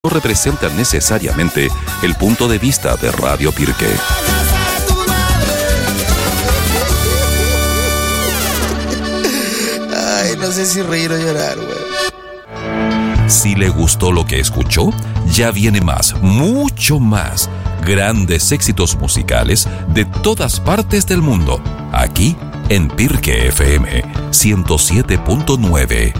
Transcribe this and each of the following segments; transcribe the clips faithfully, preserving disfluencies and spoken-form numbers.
no representan necesariamente el punto de vista de Radio Pirque. Ay, no sé si reír o llorar, güey. Si le gustó lo que escuchó, ya viene más, mucho más. Grandes éxitos musicales de todas partes del mundo. Aquí en Pirque F M ciento siete punto nueve.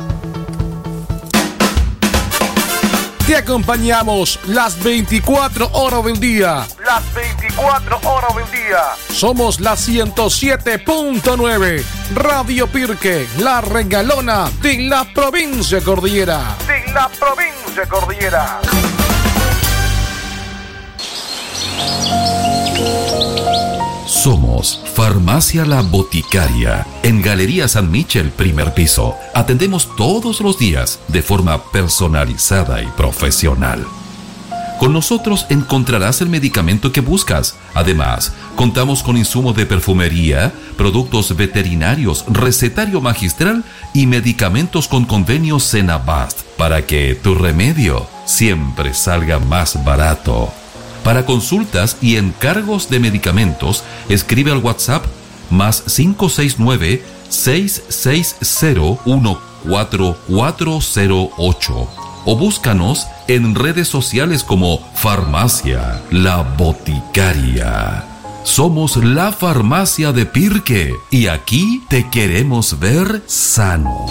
Te acompañamos las veinticuatro horas del día. Las veinticuatro horas del día. Somos la ciento siete punto nueve. Radio Pirque, la regalona de la provincia Cordillera. De la provincia Cordillera. Somos Farmacia La Boticaria, en Galería San Michel, primer piso. Atendemos todos los días de forma personalizada y profesional. Con nosotros encontrarás el medicamento que buscas. Además, contamos con insumos de perfumería, productos veterinarios, recetario magistral y medicamentos con convenio Senabast para que tu remedio siempre salga más barato. Para consultas y encargos de medicamentos, escribe al WhatsApp más cinco seis nueve, seis seis cero, uno cuatro cuatro cero ocho o búscanos en redes sociales como Farmacia La Boticaria. Somos la farmacia de Pirque y aquí te queremos ver sano.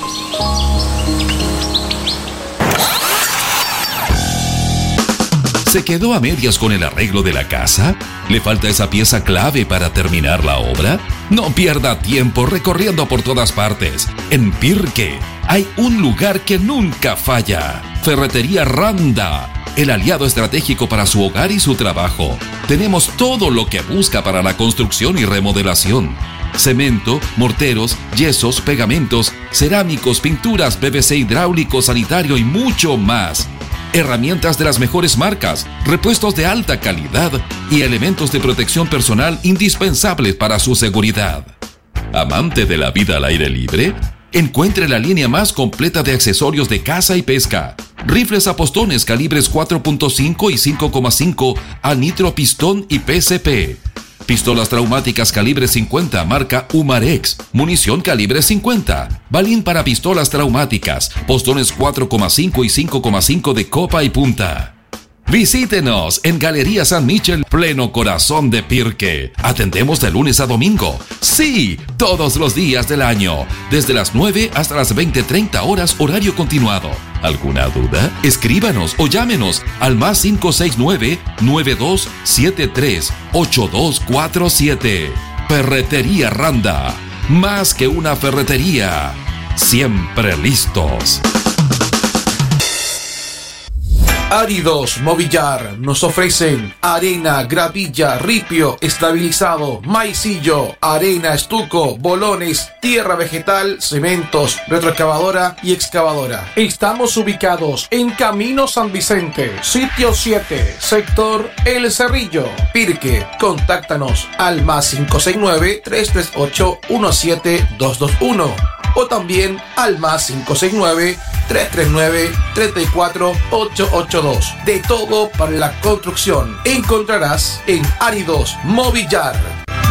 ¿Se quedó a medias con el arreglo de la casa? ¿Le falta esa pieza clave para terminar la obra? No pierda tiempo recorriendo por todas partes. En Pirque hay un lugar que nunca falla. Ferretería Randa, el aliado estratégico para su hogar y su trabajo. Tenemos todo lo que busca para la construcción y remodelación. Cemento, morteros, yesos, pegamentos, cerámicos, pinturas, P V C hidráulico, sanitario y mucho más. Herramientas de las mejores marcas, repuestos de alta calidad y elementos de protección personal indispensables para su seguridad. ¿Amante de la vida al aire libre? Encuentre la línea más completa de accesorios de caza y pesca. Rifles a postones calibres cuatro punto cinco y cinco coma cinco a nitro pistón y P C P. Pistolas traumáticas calibre cincuenta marca Umarex, munición calibre cincuenta, balín para pistolas traumáticas, postones cuatro coma cinco y cinco coma cinco de copa y punta. Visítenos en Galería San Michel, pleno corazón de Pirque. Atendemos de lunes a domingo. Sí, todos los días del año. Desde las nueve hasta las veinte treinta horas horario continuado. ¿Alguna duda? Escríbanos o llámenos al más cinco seis nueve, nueve dos siete tres, ocho dos cuatro siete. Ferretería Randa. Más que una ferretería. Siempre listos. Áridos Movillar nos ofrecen arena, gravilla, ripio, estabilizado, maicillo, arena, estuco, bolones, tierra vegetal, cementos, retroexcavadora y excavadora. Estamos ubicados en Camino San Vicente, sitio siete, sector El Cerrillo, Pirque. Contáctanos al más cinco seis nueve, tres tres ocho, uno siete dos dos uno o también al más cinco seis nueve, tres tres nueve, tres cuatro ocho ocho dos. De todo para la construcción encontrarás en Áridos Movillar.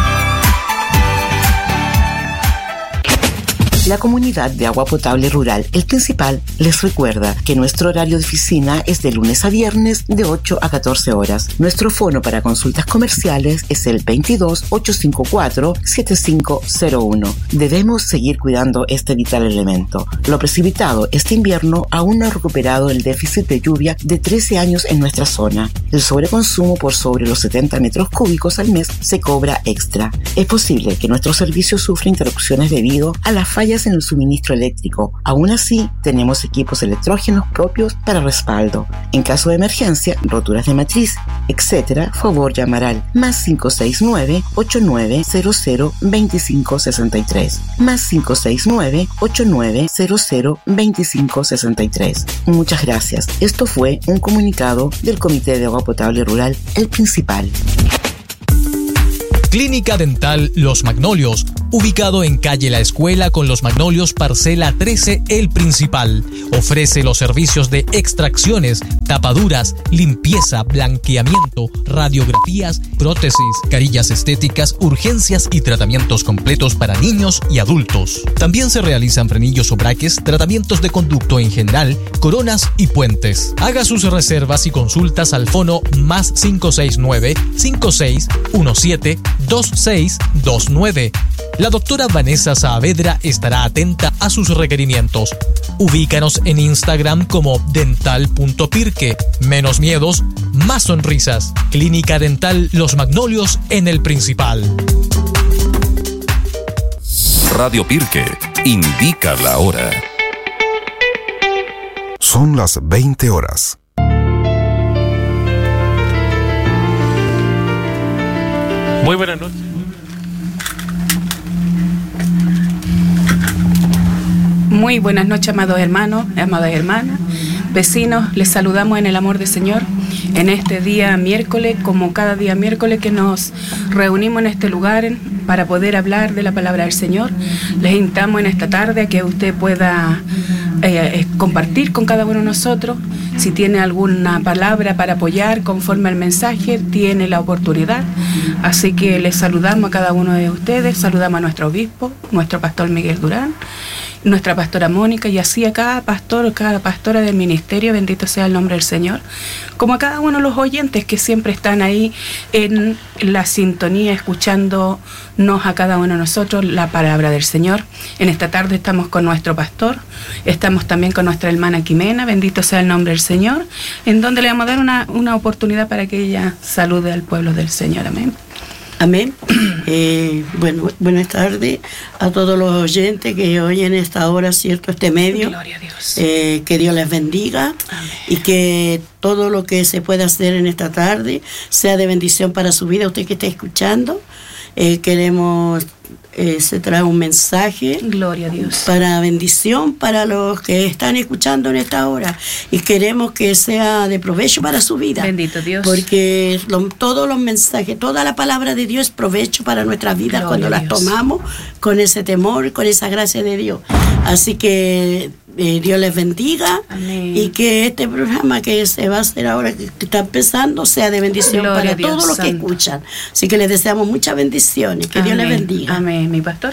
La Comunidad de Agua Potable Rural El Principal les recuerda que nuestro horario de oficina es de lunes a viernes de ocho a catorce horas. Nuestro fono para consultas comerciales es el veintidós, ochocientos cincuenta y cuatro, setenta y cinco cero uno. Debemos seguir cuidando este vital elemento. Lo precipitado este invierno aún no ha recuperado el déficit de lluvia de trece años en nuestra zona. El sobreconsumo por sobre los setenta metros cúbicos al mes se cobra extra. Es posible que nuestro servicio sufra interrupciones debido a las fallas en el suministro eléctrico. Aún así, tenemos equipos electrógenos propios para respaldo. En caso de emergencia, roturas de matriz, etcétera, favor llamar al más cinco seis nueve, ocho nueve cero cero, dos cinco seis tres, más cinco seis nueve, ocho nueve cero cero, dos cinco seis tres. Muchas gracias. Esto fue un comunicado del Comité de Agua Potable Rural El Principal. Clínica Dental Los Magnolios ubicado en calle La Escuela con Los Magnolios, parcela trece, El Principal. Ofrece los servicios de extracciones, tapaduras, limpieza, blanqueamiento, radiografías, prótesis, carillas estéticas, urgencias y tratamientos completos para niños y adultos. También se realizan frenillos o braques, tratamientos de conducto en general, coronas y puentes. Haga sus reservas y consultas al fono más cinco seis nueve, cinco seis uno siete, dos seis dos nueve. La doctora Vanessa Saavedra estará atenta a sus requerimientos. Ubícanos en Instagram como dental.pirque. Menos miedos, más sonrisas. Clínica Dental Los Magnolios en El Principal. Radio Pirque indica la hora. Son las veinte horas. Muy buenas noches. Muy buenas noches, amados hermanos, amadas hermanas, vecinos. Les saludamos en el amor del Señor en este día miércoles, como cada día miércoles que nos reunimos en este lugar para poder hablar de la palabra del Señor. Les invitamos en esta tarde a que usted pueda eh, compartir con cada uno de nosotros. Si tiene alguna palabra para apoyar conforme al mensaje, tiene la oportunidad. Así que les saludamos a cada uno de ustedes, saludamos a nuestro obispo, nuestro pastor Miguel Durán, nuestra pastora Mónica, y así a cada pastor, cada pastora del ministerio, bendito sea el nombre del Señor, como a cada uno de los oyentes que siempre están ahí en la sintonía, escuchándonos a cada uno de nosotros la palabra del Señor. En esta tarde estamos con nuestro pastor, estamos también con nuestra hermana Quimena, bendito sea el nombre del Señor, en donde le vamos a dar una, una oportunidad para que ella salude al pueblo del Señor. Amén. Amén. Eh, bueno, buenas tardes a todos los oyentes que oyen esta hora, cierto, este medio. Gloria a Dios. Eh, que Dios les bendiga. Amén. Y que todo lo que se pueda hacer en esta tarde sea de bendición para su vida. Usted que está escuchando, eh, queremos eh, se trae un mensaje. Gloria a Dios. Para bendición para los que están escuchando en esta hora, y queremos que sea de provecho para su vida. Bendito Dios. Porque lo, todos los mensajes, toda la palabra de Dios es provecho para nuestras vidas. Gloria cuando las tomamos con ese temor, con esa gracia de Dios. Así que eh, Dios les bendiga. Amén. Y que este programa que se va a hacer ahora, que está empezando, sea de bendición Gloria para Dios, todos los Santo. Que escuchan. Así que les deseamos muchas bendiciones. Que Amén. Dios les bendiga. Amén, mi pastor.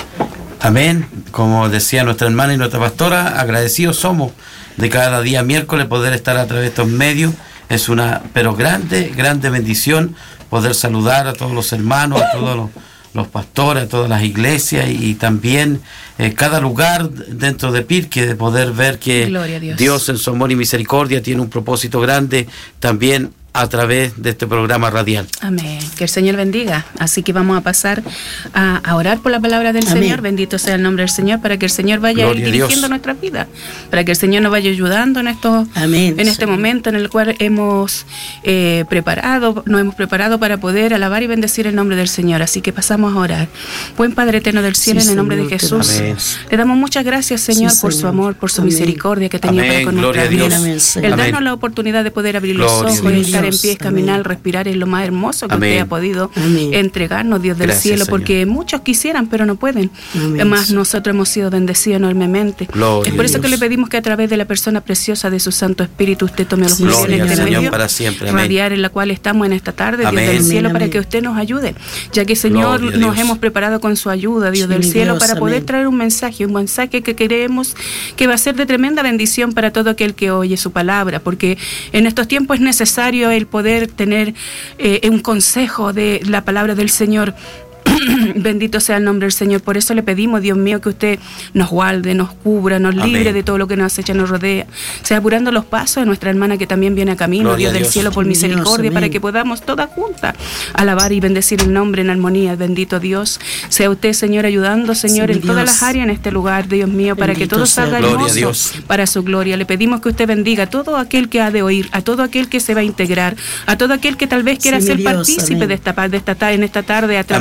Amén. Como decía nuestra hermana y nuestra pastora, agradecidos somos de cada día miércoles poder estar a través de estos medios. Es una, pero grande, grande bendición poder saludar a todos los hermanos, a todos los, los pastores, a todas las iglesias, y, y también eh, cada lugar dentro de Pirque, de poder ver que Dios. Dios en su amor y misericordia tiene un propósito grande también a través de este programa radial. Amén. Que el Señor bendiga. Así que vamos a pasar a, a orar por la palabra del Amén. Señor. Bendito sea el nombre del Señor, para que el Señor vaya Gloria ir dirigiendo nuestras vidas, para que el Señor nos vaya ayudando en estos, Amén, en este Señor. Momento en el cual hemos eh, preparado, nos hemos preparado para poder alabar y bendecir el nombre del Señor. Así que pasamos a orar. Buen Padre eterno del cielo, sí, en el nombre Señor, de Jesús, Amén. Le damos muchas gracias, Señor, sí, por Señor. Su amor, por su Amén. Misericordia que tenía para con nuestras vidas. El darnos la oportunidad de poder abrir Gloria los ojos, estar en pie, caminar, Amén. Respirar, es lo más hermoso que Amén. Usted ha podido Amén. Entregarnos, Dios del Gracias, cielo, Señor. Porque muchos quisieran, pero no pueden. Amén. Además, nosotros hemos sido bendecidos enormemente. Gloria es por eso Dios. Que le pedimos que a través de la persona preciosa de su Santo Espíritu, usted tome los medios en este Señor, medio para siempre. radiar en la cual estamos en esta tarde, Amén. Dios del cielo, Amén. Para que usted nos ayude, ya que, Señor, Gloria nos hemos preparado con su ayuda, Dios sí, del cielo, Dios, para Amén. Poder traer un mensaje, un mensaje que queremos que va a ser de tremenda bendición para todo aquel que oye su palabra, porque en estos tiempos es necesario el poder tener eh, un consejo de la palabra del Señor. Bendito sea el nombre del Señor. Por eso le pedimos, Dios mío, que usted nos guarde, nos cubra, nos libre Amén. De todo lo que nos acecha, nos rodea. Sea apurando los pasos de nuestra hermana que también viene a camino, Gloria Dios del Dios. Cielo, por misericordia, Dios, para que podamos todas juntas alabar y bendecir el nombre en armonía. Bendito Dios. Sea usted, Señor, ayudando, Señor, sí, en Dios. Todas las áreas en este lugar, Dios mío, para Bendito que todo salga hermoso para su gloria. Le pedimos que usted bendiga a todo aquel que ha de oír, a todo aquel que se va a integrar, a todo aquel que tal vez quiera sí, ser Dios, partícipe de esta, de esta, en esta tarde a través Amén. De la palabra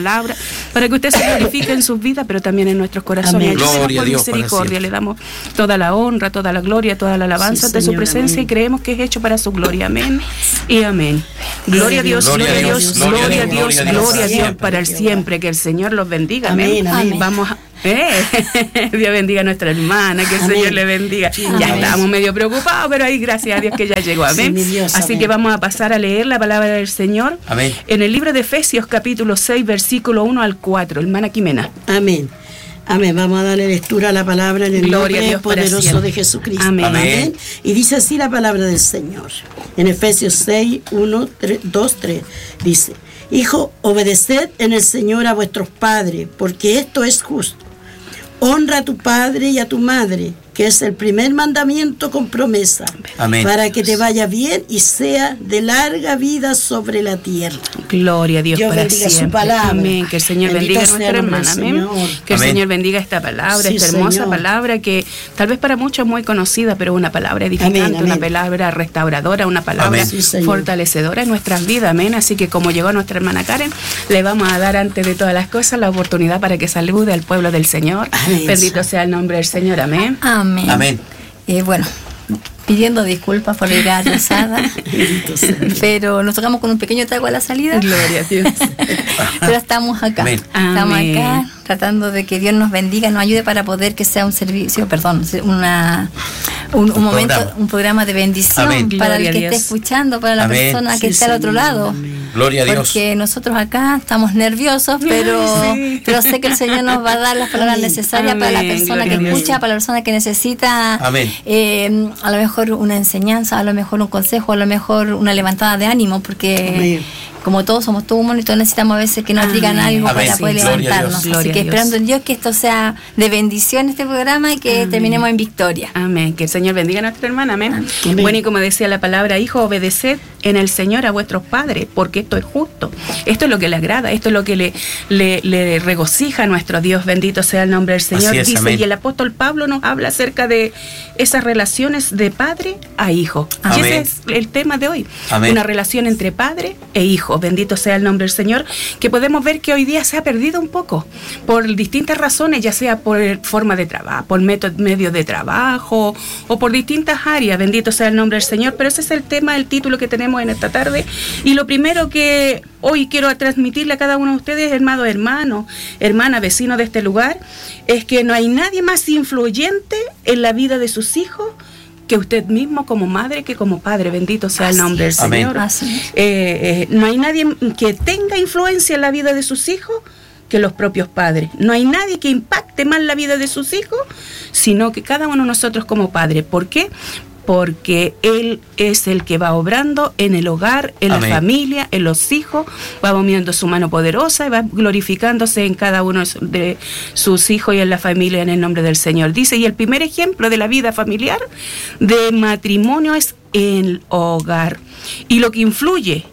palabra, para que usted se glorifique en sus vidas, pero también en nuestros corazones. Amén. Gloria por a Dios, misericordia, le damos toda la honra, toda la gloria, toda la alabanza de sí, su presencia, amén. Y creemos que es hecho para su gloria. Amén y amén. Gloria a Dios, gloria a Dios, gloria a Dios, gloria a Dios para el siempre. Que el Señor los bendiga. Amén. Amén. Amén. Vamos a Eh, Dios bendiga a nuestra hermana, que el amén. Señor le bendiga. Sí, ya amén. Estábamos medio preocupados, pero ahí gracias a Dios que ya llegó. Amén. Sí, Dios, así amén. Que vamos a pasar a leer la palabra del Señor. Amén. En el libro de Efesios capítulo seis, versículo uno al cuatro. Hermana Quimena. Amén. Amén. Vamos a darle lectura a la palabra en el Gloria nombre poderoso de Jesucristo. Amén. Amén. Y dice así la palabra del Señor. En Efesios seis, uno, dos, tres. Dice: Hijo, obedeced en el Señor a vuestros padres, porque esto es justo. Honra a tu padre y a tu madre, que es el primer mandamiento con promesa, amén. Para que te vaya bien y sea de larga vida sobre la tierra. Gloria a Dios, Dios para bendiga siempre. Su palabra. Amén. Que el Señor bendito bendiga a nuestra hermana. Amén. Que amén. El Señor bendiga esta palabra, sí, esta hermosa Señor. Palabra que tal vez para muchos es muy conocida, pero una palabra edificante, amén, amén. Una palabra restauradora, una palabra sí, fortalecedora en nuestras vidas. Amén. Así que como llegó nuestra hermana Karen, le vamos a dar antes de todas las cosas la oportunidad para que salude al pueblo del Señor. Amén. Bendito sea el nombre del Señor. Amén. Amén. Amén. Eh, bueno, pidiendo disculpas por la idea atrasada, pero nos tocamos con un pequeño trago a la salida. Gloria a Dios. Pero estamos acá. Amén. Estamos Amén. Acá tratando de que Dios nos bendiga, nos ayude para poder que sea un servicio, perdón, una un, un, un momento, programa. Un programa de bendición. Amén. Para Gloria el que esté escuchando, para la Amén. Persona que sí, está al otro lado. Amén. Gloria a Dios. Porque nosotros acá estamos nerviosos, pero, sí. pero sé que el Señor nos va a dar las palabras Amén. Necesarias Amén. Para la persona Gloria que escucha, para la persona que necesita eh, a lo mejor una enseñanza, a lo mejor un consejo, a lo mejor una levantada de ánimo, porque Amén. Como todos somos todos humanos y todos necesitamos a veces que nos Amén. Digan algo Amén. Para poder sí. levantarnos. Así que esperando en Dios que esto sea de bendición este programa y que Amén. Terminemos en victoria. Amén. Que el Señor bendiga a nuestra hermana. Amén. Amén. Bueno, y como decía la palabra, hijo, obedeced en el Señor a vuestros padres, porque esto es justo. Esto es lo que le agrada, esto es lo que le, le, le regocija a nuestro Dios. Bendito sea el nombre del Señor. Es, dice, amén. Y el apóstol Pablo nos habla acerca de esas relaciones de padre a hijo. Amén. Y ese es el tema de hoy. Amén. Una relación entre padre e hijo. Bendito sea el nombre del Señor, que podemos ver que hoy día se ha perdido un poco por distintas razones, ya sea por forma de trabajo, por método, medios de trabajo o por distintas áreas. Bendito sea el nombre del Señor, pero ese es el tema, el título que tenemos en esta tarde. Y lo primero que hoy quiero transmitirle a cada uno de ustedes, hermano, hermano, hermana, vecino de este lugar, es que no hay nadie más influyente en la vida de sus hijos que usted mismo como madre, que como padre. Bendito sea Así el nombre del Señor. Eh, eh, no hay nadie que tenga influencia en la vida de sus hijos que los propios padres. No hay nadie que impacte más la vida de sus hijos, sino que cada uno de nosotros como padre. ¿Por qué? Porque Él es el que va obrando en el hogar, en Amén. La familia, en los hijos, va moviendo su mano poderosa y va glorificándose en cada uno de sus hijos y en la familia en el nombre del Señor. Dice, y el primer ejemplo de la vida familiar, de matrimonio, es el hogar. Y lo que influye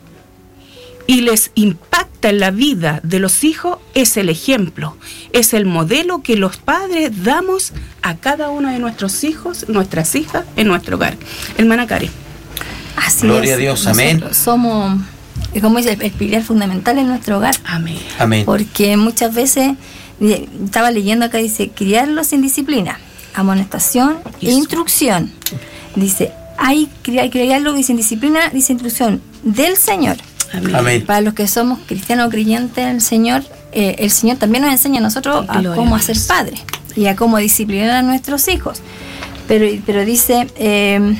y les impacta en la vida de los hijos es el ejemplo, es el modelo que los padres damos a cada uno de nuestros hijos, nuestras hijas, en nuestro hogar. Hermana Karen. Así Gloria es. a Dios, Nosotros amén. Somos, como dice, el pilar fundamental en nuestro hogar. Amén. Amén. Porque muchas veces, estaba leyendo acá, dice, criarlos sin disciplina, amonestación e instrucción. Dice, hay que criarlos sin disciplina, dice instrucción del Señor. Amén. Amén. Para los que somos cristianos creyentes en el Señor, eh, el Señor también nos enseña a nosotros a Gloria cómo a ser padres y a cómo disciplinar a nuestros hijos. Pero, pero dice, eh,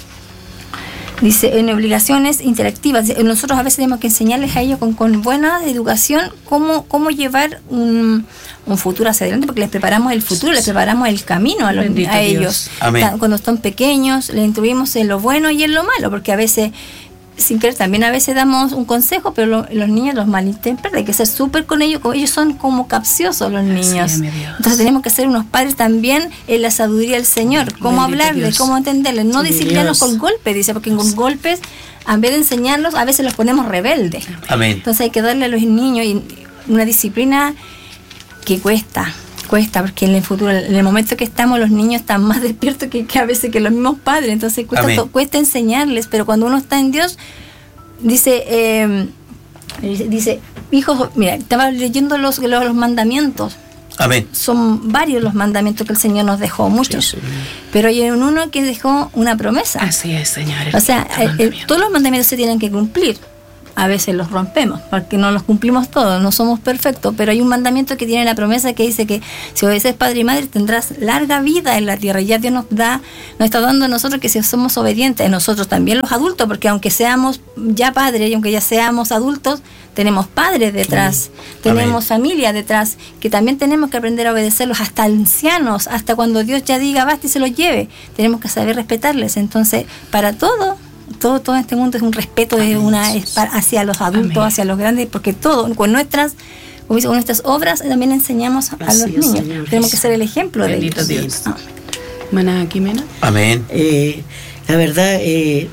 dice en obligaciones interactivas. Nosotros a veces tenemos que enseñarles a ellos con, con buena educación cómo, cómo llevar un, un futuro hacia adelante, porque les preparamos el futuro, les preparamos el camino a, los, a ellos. Amén. Cuando están pequeños, les instruimos en lo bueno y en lo malo, porque a veces sin querer también a veces damos un consejo, pero lo, los niños los malinterpretan. Hay que ser súper con ellos, ellos son como capciosos los niños. Sí, entonces tenemos que ser unos padres también en la sabiduría del Señor, cómo Bendito hablarles, Dios. Cómo entenderles, no sí, disciplinarlos con golpes, dice, porque con golpes, en vez de enseñarlos, a veces los ponemos rebeldes. Amén. Entonces hay que darle a los niños una disciplina que cuesta. Cuesta, porque en el futuro, en el momento que estamos, los niños están más despiertos que, que a veces que los mismos padres, entonces cuesta, to, cuesta enseñarles, pero cuando uno está en Dios, dice, eh, dice, hijos, mira, estaba leyendo los, los, los mandamientos. Amén. Son varios los mandamientos que el Señor nos dejó, muchos. Sí, sí. Pero hay uno que dejó una promesa. Así es, Señor. O sea, el, el, todos los mandamientos se tienen que cumplir. A veces los rompemos, porque no los cumplimos todos, no somos perfectos, pero hay un mandamiento que tiene la promesa que dice que si obedeces padre y madre tendrás larga vida en la tierra. Y ya Dios nos da, nos está dando a nosotros que si somos obedientes, nosotros también los adultos, porque aunque seamos ya padres y aunque ya seamos adultos, tenemos padres detrás, sí. tenemos Amén. Familia detrás, que también tenemos que aprender a obedecerlos, hasta ancianos, hasta cuando Dios ya diga basta y se los lleve, tenemos que saber respetarles. Entonces, para todo Todo, todo este mundo es un respeto de una, es para, hacia los adultos, Amén. Hacia los grandes, porque todo, con nuestras, con nuestras obras también enseñamos a Así los niños. Señor, Tenemos que ser el ejemplo Bendito de Dios. Ah. Maná Quimena. Amén. Eh, la verdad, eh,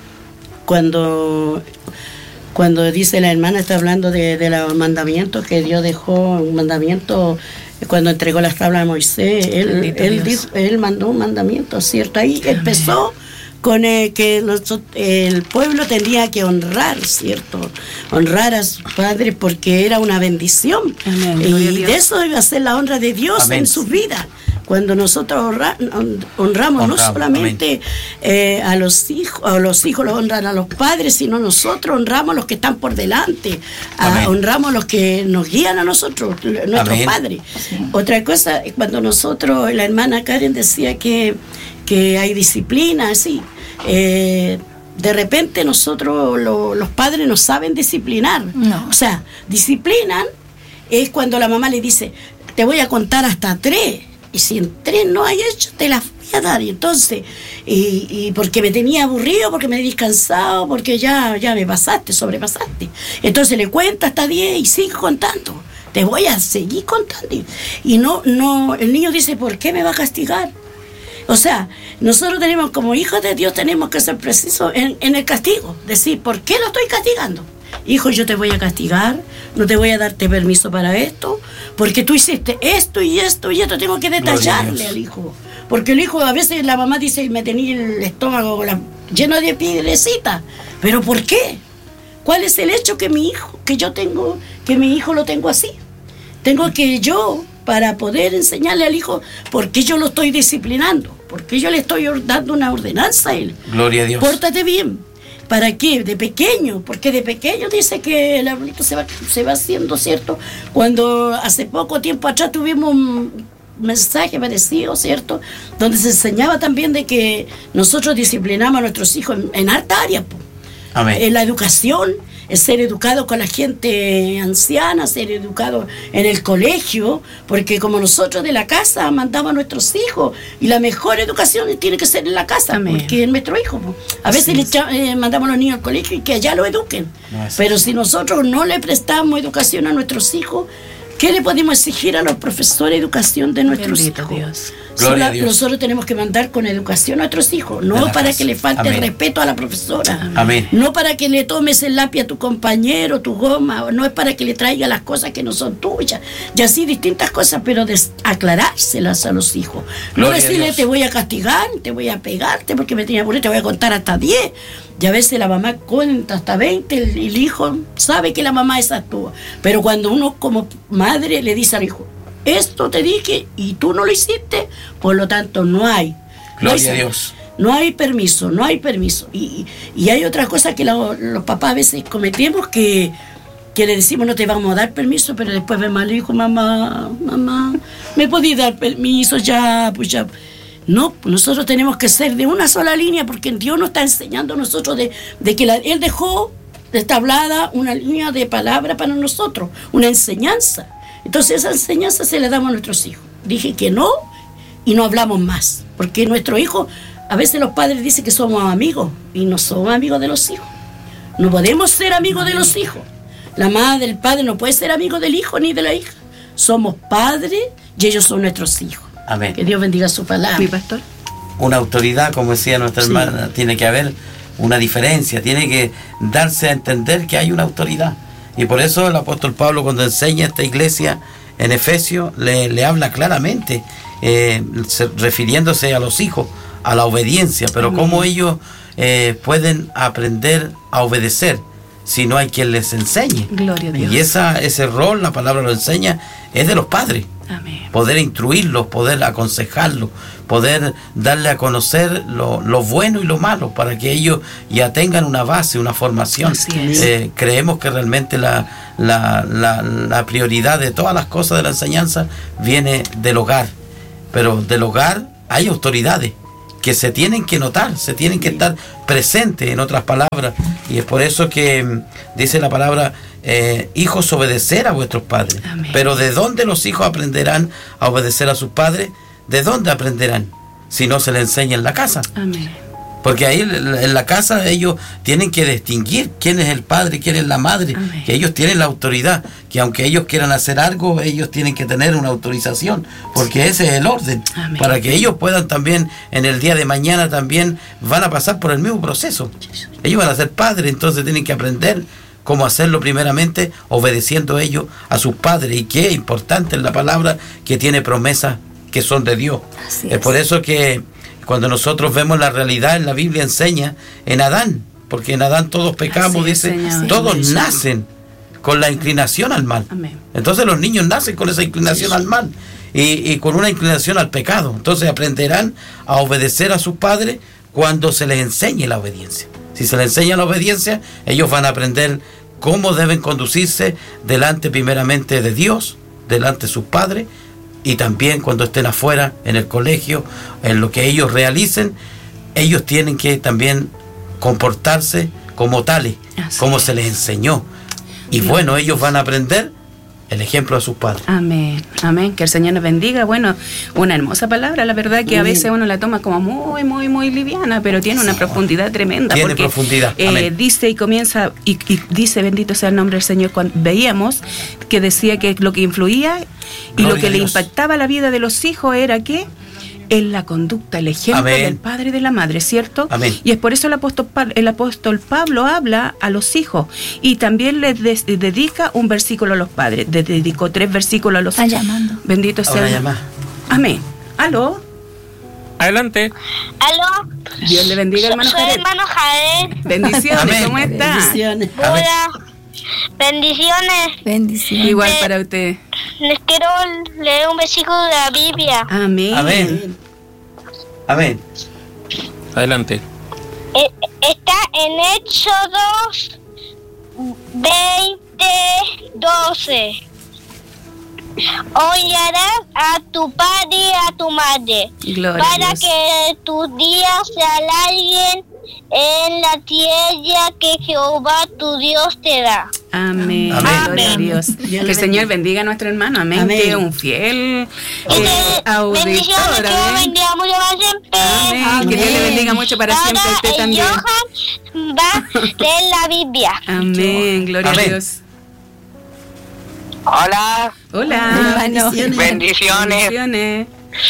cuando cuando dice la hermana, está hablando de, de los mandamientos que Dios dejó, un mandamiento cuando entregó las tablas a Moisés, él, él, dijo, él mandó un mandamiento, ¿cierto? Ahí Amén. Empezó con el que los, el pueblo tendría que honrar, ¿cierto? Honrar a sus padres porque era una bendición. Amén. Y de eso debe ser la honra de Dios Amén. En su vida. Cuando nosotros honra, honramos, honramos no solamente eh, a los hijos, a los hijos los honran a los padres, sino nosotros honramos a los que están por delante, a, honramos a los que nos guían a nosotros, nuestros padres. Sí. Otra cosa, cuando nosotros, la hermana Karen decía que que hay disciplina, así. Eh, de repente nosotros, lo, los padres, no saben disciplinar. No. O sea, disciplinan es cuando la mamá le dice, te voy a contar hasta tres, y si en tres no hay hecho, te las voy a dar. Y entonces, y, y porque me tenía aburrido, porque me he descansado, porque ya, ya me pasaste, sobrepasaste. Entonces le cuenta hasta diez y sigue contando. Te voy a seguir contando. Y no, no, el niño dice, ¿por qué me va a castigar? O sea, nosotros tenemos, como hijos de Dios, tenemos que ser precisos en, en el castigo. Decir, ¿por qué lo estoy castigando? Hijo, yo te voy a castigar, no te voy a darte permiso para esto, porque tú hiciste esto y esto y esto. Tengo que detallarle al hijo. Porque el hijo, a veces la mamá dice, me tenía el estómago la, lleno de piedrecitas. ¿Pero por qué? ¿Cuál es el hecho que mi hijo, que yo tengo, que mi hijo lo tengo así? Tengo que yo, para poder enseñarle al hijo, ¿por qué yo lo estoy disciplinando? ¿Por qué yo le estoy dando una ordenanza a él? Gloria a Dios. Pórtate bien. ¿Para qué? De pequeño. Porque de pequeño dice que el abuelito se va, se va haciendo, ¿cierto? Cuando hace poco tiempo atrás tuvimos un mensaje parecido, ¿cierto? Donde se enseñaba también de que nosotros disciplinamos a nuestros hijos en, en harta área. Amén. En la educación, es ser educado con la gente anciana, ser educado en el colegio, porque como nosotros de la casa mandamos a nuestros hijos, y la mejor educación tiene que ser en la casa, Amén. Porque es nuestro hijo. A veces le echa, eh, mandamos a los niños al colegio y que allá lo eduquen. No, pero si nosotros no le prestamos educación a nuestros hijos, ¿qué le podemos exigir a los profesores de educación de nuestros Bendito hijos? Dios. Gloria a Dios. Nosotros tenemos que mandar con educación a nuestros hijos, no para casa. Que le falte Amén. Respeto a la profesora, Amén. No para que le tomes el lápiz a tu compañero, tu goma, no es para que le traiga las cosas que no son tuyas, y así distintas cosas, pero de aclarárselas a los hijos. Gloria no decirle te voy a castigar, te voy a pegarte porque me tenía aburrido, te voy a contar hasta diez. Y a veces la mamá cuenta hasta veinte, el, el hijo sabe que la mamá es actúa. Pero cuando uno como madre le dice al hijo, esto te dije y tú no lo hiciste, por lo tanto no hay. Gloria no hay, a Dios. No hay permiso, no hay permiso. Y, y hay otras cosas que lo, los papás a veces cometemos que, que le decimos no te vamos a dar permiso, pero después vemos al hijo, mamá, mamá, ¿me podéis dar permiso? Ya, pues ya. No, nosotros tenemos que ser de una sola línea, porque Dios nos está enseñando a nosotros de, de que la, Él dejó establada una línea de palabra para nosotros, una enseñanza. Entonces esa enseñanza se la damos a nuestros hijos. Dije que no y no hablamos más, porque nuestros hijos, a veces los padres dicen que somos amigos y no somos amigos de los hijos. No podemos ser amigos de los hijos. La madre, el padre no puede ser amigo del hijo ni de la hija. Somos padres y ellos son nuestros hijos. Amén. Que Dios bendiga su palabra. Mi pastor. Una autoridad, como decía nuestra sí. hermana, tiene que haber una diferencia, tiene que darse a entender que hay una autoridad. Y por eso el apóstol Pablo, cuando enseña a esta iglesia en Efesios, le, le habla claramente, eh, se, refiriéndose a los hijos, a la obediencia, pero Amén. Cómo ellos eh, pueden aprender a obedecer si no hay quien les enseñe. Gloria a Dios. Y esa, ese rol, la palabra lo enseña, es de los padres. Amén. Poder instruirlos, poder aconsejarlos, poder darle a conocer lo, lo bueno y lo malo, para que ellos ya tengan una base, una formación. Eh, creemos que realmente la, la, la, la prioridad de todas las cosas de la enseñanza viene del hogar, pero del hogar hay autoridades que se tienen que notar, se tienen que estar presentes, en otras palabras, y es por eso que dice la palabra, eh, hijos, obedecer a vuestros padres. Amén. Pero ¿de dónde los hijos aprenderán a obedecer a sus padres? ¿De dónde aprenderán? Si no se les enseña en la casa. Amén. Porque ahí en la casa ellos tienen que distinguir quién es el padre, quién es la madre. Amén. Que ellos tienen la autoridad, que aunque ellos quieran hacer algo, ellos tienen que tener una autorización, porque ese es el orden. Amén. Para que ellos puedan también, en el día de mañana también, van a pasar por el mismo proceso. Ellos van a ser padres, entonces tienen que aprender cómo hacerlo primeramente, obedeciendo ellos a sus padres. Y qué importante es la palabra, que tiene promesas que son de Dios. Así es. Es por eso que cuando nosotros vemos la realidad, en la Biblia enseña en Adán, porque en Adán todos pecamos, es, dice, Señor. Todos Amén. Nacen con la inclinación al mal. Amén. Entonces los niños nacen con esa inclinación sí. al mal y, y con una inclinación al pecado. Entonces aprenderán a obedecer a sus padres cuando se les enseñe la obediencia. Si se les enseña la obediencia, ellos van a aprender cómo deben conducirse delante primeramente de Dios, delante de sus padres, y también cuando estén afuera, en el colegio, en lo que ellos realicen, ellos tienen que también comportarse como tales, así como es. Se les enseñó. Y Dios. Bueno, ellos van a aprender el ejemplo de sus padres. Amén, amén, que el Señor nos bendiga. Bueno, una hermosa palabra, la verdad que a veces uno la toma como muy, muy, muy liviana, pero tiene una sí. profundidad tremenda. Tiene porque, profundidad, eh, dice y comienza, y, y dice, bendito sea el nombre del Señor, cuando veíamos que decía que lo que influía y Gloria lo que le impactaba la vida de los hijos era que en la conducta, el ejemplo Amén. Del padre y de la madre, ¿cierto? Amén. Y es por eso el apóstol, el apóstol Pablo habla a los hijos y también les des, dedica un versículo a los padres. Les dedicó tres versículos a los hijos. Está llamando. Bendito sea. Amén. ¿Aló? Adelante. ¿Aló? Dios le bendiga, hermano Jared. Soy hermano Jared. Bendiciones, Amén. ¿Cómo está? Bendiciones. Hola. Bendiciones. Bendiciones. Igual Les, para usted. Les quiero leer un versículo de la Biblia. Amén. Amén. Amén. Adelante. Eh, está en Éxodo veinte, doce. Honrarás a tu padre y a tu madre, Gloria para que tus días se alarguen en la tierra que Jehová tu Dios te da. Amén. Amén. Gloria a Dios. Que el Señor bendiga a nuestro hermano. Amén. Amén. Que es un fiel Y eh, auditor. bendiciones, que Dios bendiga mucho para siempre. Amén. Amén. Que Dios le bendiga mucho para Ahora siempre a usted el también. Johan va a leer la Biblia. Amén. Gloria Amén. a Dios. Hola. Hola. Bendiciones. Bendiciones. Bendiciones.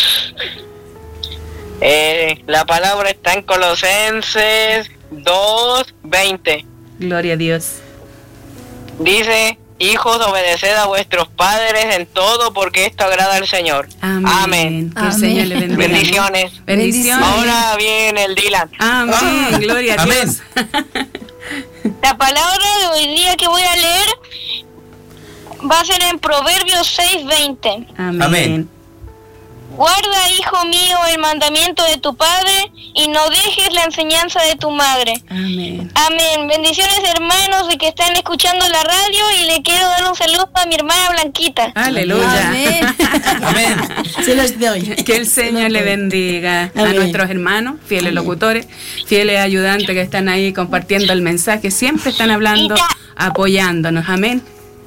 Eh, la palabra está en Colosenses dos veinte. Gloria a Dios. Dice: hijos, obedeced a vuestros padres en todo, porque esto agrada al Señor. Amén. Amén. Que el Señor le bendiga. Bendiciones. Bendiciones. Ahora viene el Dylan. Amén. Ah, Gloria a amén. Dios. La palabra de hoy día que voy a leer va a ser en Proverbios seis veinte. Amén. Amén. Guarda, hijo mío, el mandamiento de tu padre y no dejes la enseñanza de tu madre. Amén. Amén. Bendiciones, hermanos, de que están escuchando la radio, y le quiero dar un saludo a mi hermana Blanquita. Aleluya. Amén. Amén. Se los doy. Que el Señor le bendiga a Amén. nuestros hermanos, fieles Amén. locutores, fieles ayudantes que están ahí compartiendo el mensaje. Siempre están hablando, apoyándonos. Amén.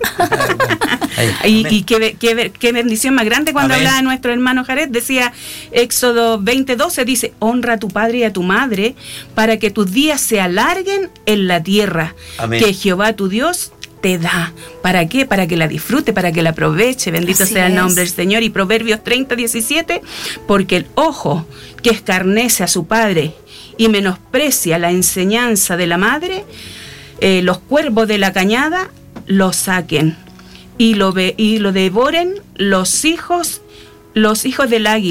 y y qué, qué, qué bendición más grande cuando Amén. hablaba nuestro hermano Jared. Decía Éxodo veinte doce, dice: honra a tu padre y a tu madre para que tus días se alarguen en la tierra. Amén. Que Jehová tu Dios te da. ¿Para qué? Para que la disfrute, para que la aproveche. Bendito Así sea el nombre del Señor. Y Proverbios treinta diecisiete: porque el ojo que escarnece a su padre y menosprecia la enseñanza de la madre, eh, los cuervos de la cañada lo saquen y lo ve, y lo devoren los hijos los hijos del águila,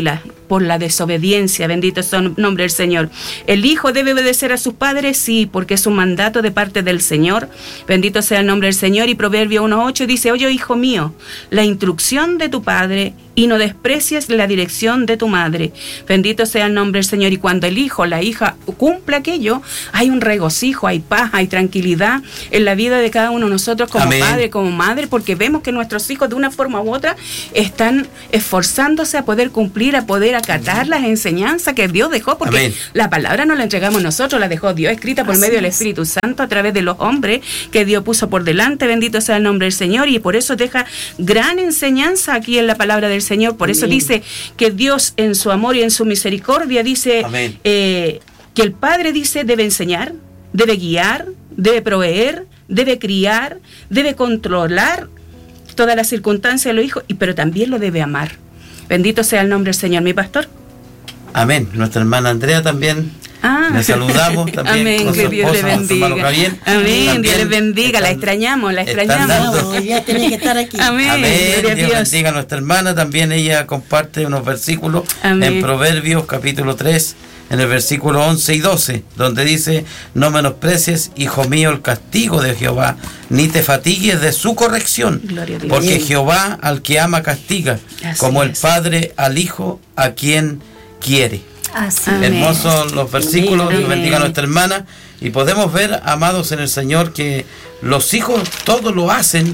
por la desobediencia. Bendito sea el nombre del Señor. El hijo debe obedecer a sus padres, sí, porque es un mandato de parte del Señor. Bendito sea el nombre del Señor. Y Proverbio uno ocho dice: oye, hijo mío, la instrucción de tu padre, y no desprecies la dirección de tu madre. Bendito sea el nombre del Señor. Y cuando el hijo, la hija cumple aquello, hay un regocijo, hay paz, hay tranquilidad en la vida de cada uno de nosotros como Amén. Padre, como madre, porque vemos que nuestros hijos de una forma u otra están esforzándose a poder cumplir, a poder acatar las enseñanzas que Dios dejó, porque Amén. La palabra no la entregamos nosotros, la dejó Dios escrita por Así medio es. Del Espíritu Santo a través de los hombres que Dios puso por delante. Bendito sea el nombre del Señor. Y por eso deja gran enseñanza aquí en la palabra del Señor. Por Amén. Eso dice que Dios en su amor y en su misericordia dice eh, que el Padre dice debe enseñar, debe guiar, debe proveer, debe criar, debe controlar todas las circunstancias de los hijos, y pero también lo debe amar. Bendito sea el nombre del Señor. Mi pastor. Amén. Nuestra hermana Andrea también. Ah. Le saludamos también. Amén, con que su Dios esposa, le bendiga. Amén, también Dios le bendiga. Están, la extrañamos, la extrañamos. No, ya tiene que estar aquí. Amén. Amén. Dios, Dios bendiga a nuestra hermana. También ella comparte unos versículos Amén. En Proverbios capítulo tres, en el versículo once y doce, donde dice: no menosprecies, hijo mío, el castigo de Jehová, ni te fatigues de su corrección, porque Jehová al que ama castiga, Así como es. El padre al hijo a quien quiere. Así Hermosos los versículos. Amén. Dios bendiga a nuestra hermana. Y podemos ver, amados en el Señor, que los hijos todos lo hacen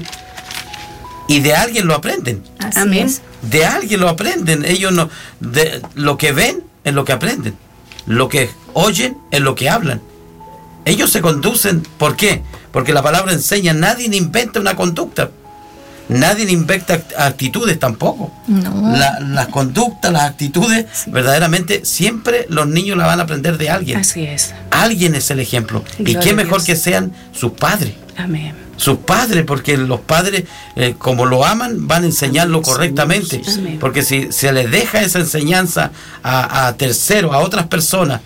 y de alguien lo aprenden. Así Amén. Es. De alguien lo aprenden. Ellos no, de lo que ven es lo que aprenden, lo que oyen es lo que hablan. Ellos se conducen. ¿Por qué? Porque la palabra enseña: nadie inventa una conducta, nadie inventa actitudes tampoco. No. La, las conductas, las actitudes, sí. verdaderamente siempre los niños la van a aprender de alguien. Así es. Alguien es el ejemplo. Gloria y qué mejor que sean sus padres. Amén. Sus padres, porque los padres, eh, como lo aman, van a enseñarlo Amén. Correctamente. Amén. Porque si se les deja esa enseñanza a, a terceros, a otras personas,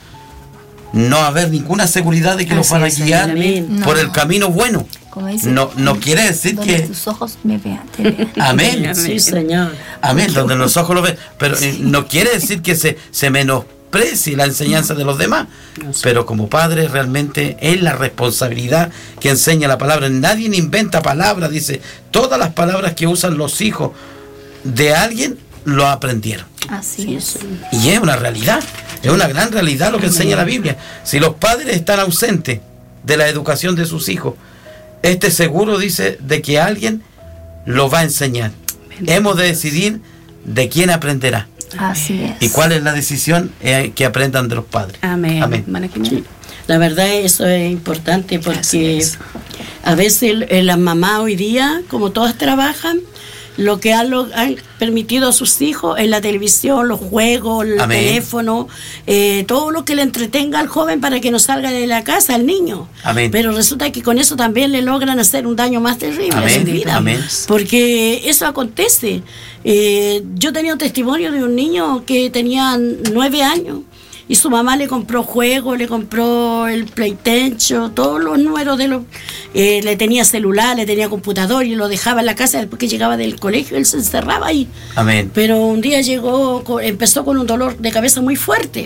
no va a haber ninguna seguridad de que los van a guiar no. por el camino bueno. Dice, no no quiere decir donde que tus ojos me vean, te vean. Amén. Sí, Señor. Amén, donde los ojos lo ven. Pero eh, no quiere decir que se, se menosprecie la enseñanza de los demás. Pero como padre realmente es la responsabilidad que enseña la palabra. Nadie inventa palabras, dice. Todas las palabras que usan los hijos de alguien lo aprendieron. Así es. Y es una realidad. Es una gran realidad lo que enseña la Biblia. Si los padres están ausentes de la educación de sus hijos, este seguro dice de que alguien lo va a enseñar. Bendito Hemos de decidir de quién aprenderá. Así es. ¿Y cuál es la decisión? Eh, que aprendan de los padres. Amén. Amén. Sí. La verdad eso es importante porque a veces las mamás hoy día, como todas trabajan, lo que han, lo, han permitido a sus hijos es la televisión, los juegos, el Amén. Teléfono, eh, todo lo que le entretenga al joven para que no salga de la casa, al niño. Amén. Pero resulta que con eso también le logran hacer un daño más terrible Amén. a su vida. Amén. Porque eso acontece. Eh, yo tenía un testimonio de un niño que tenía nueve años. Y su mamá le compró juegos, le compró el PlayStation, todos los números de los... Eh, le tenía celular, le tenía computador y lo dejaba en la casa. Después que llegaba del colegio, él se encerraba ahí. Amén. Pero un día llegó, empezó con un dolor de cabeza muy fuerte.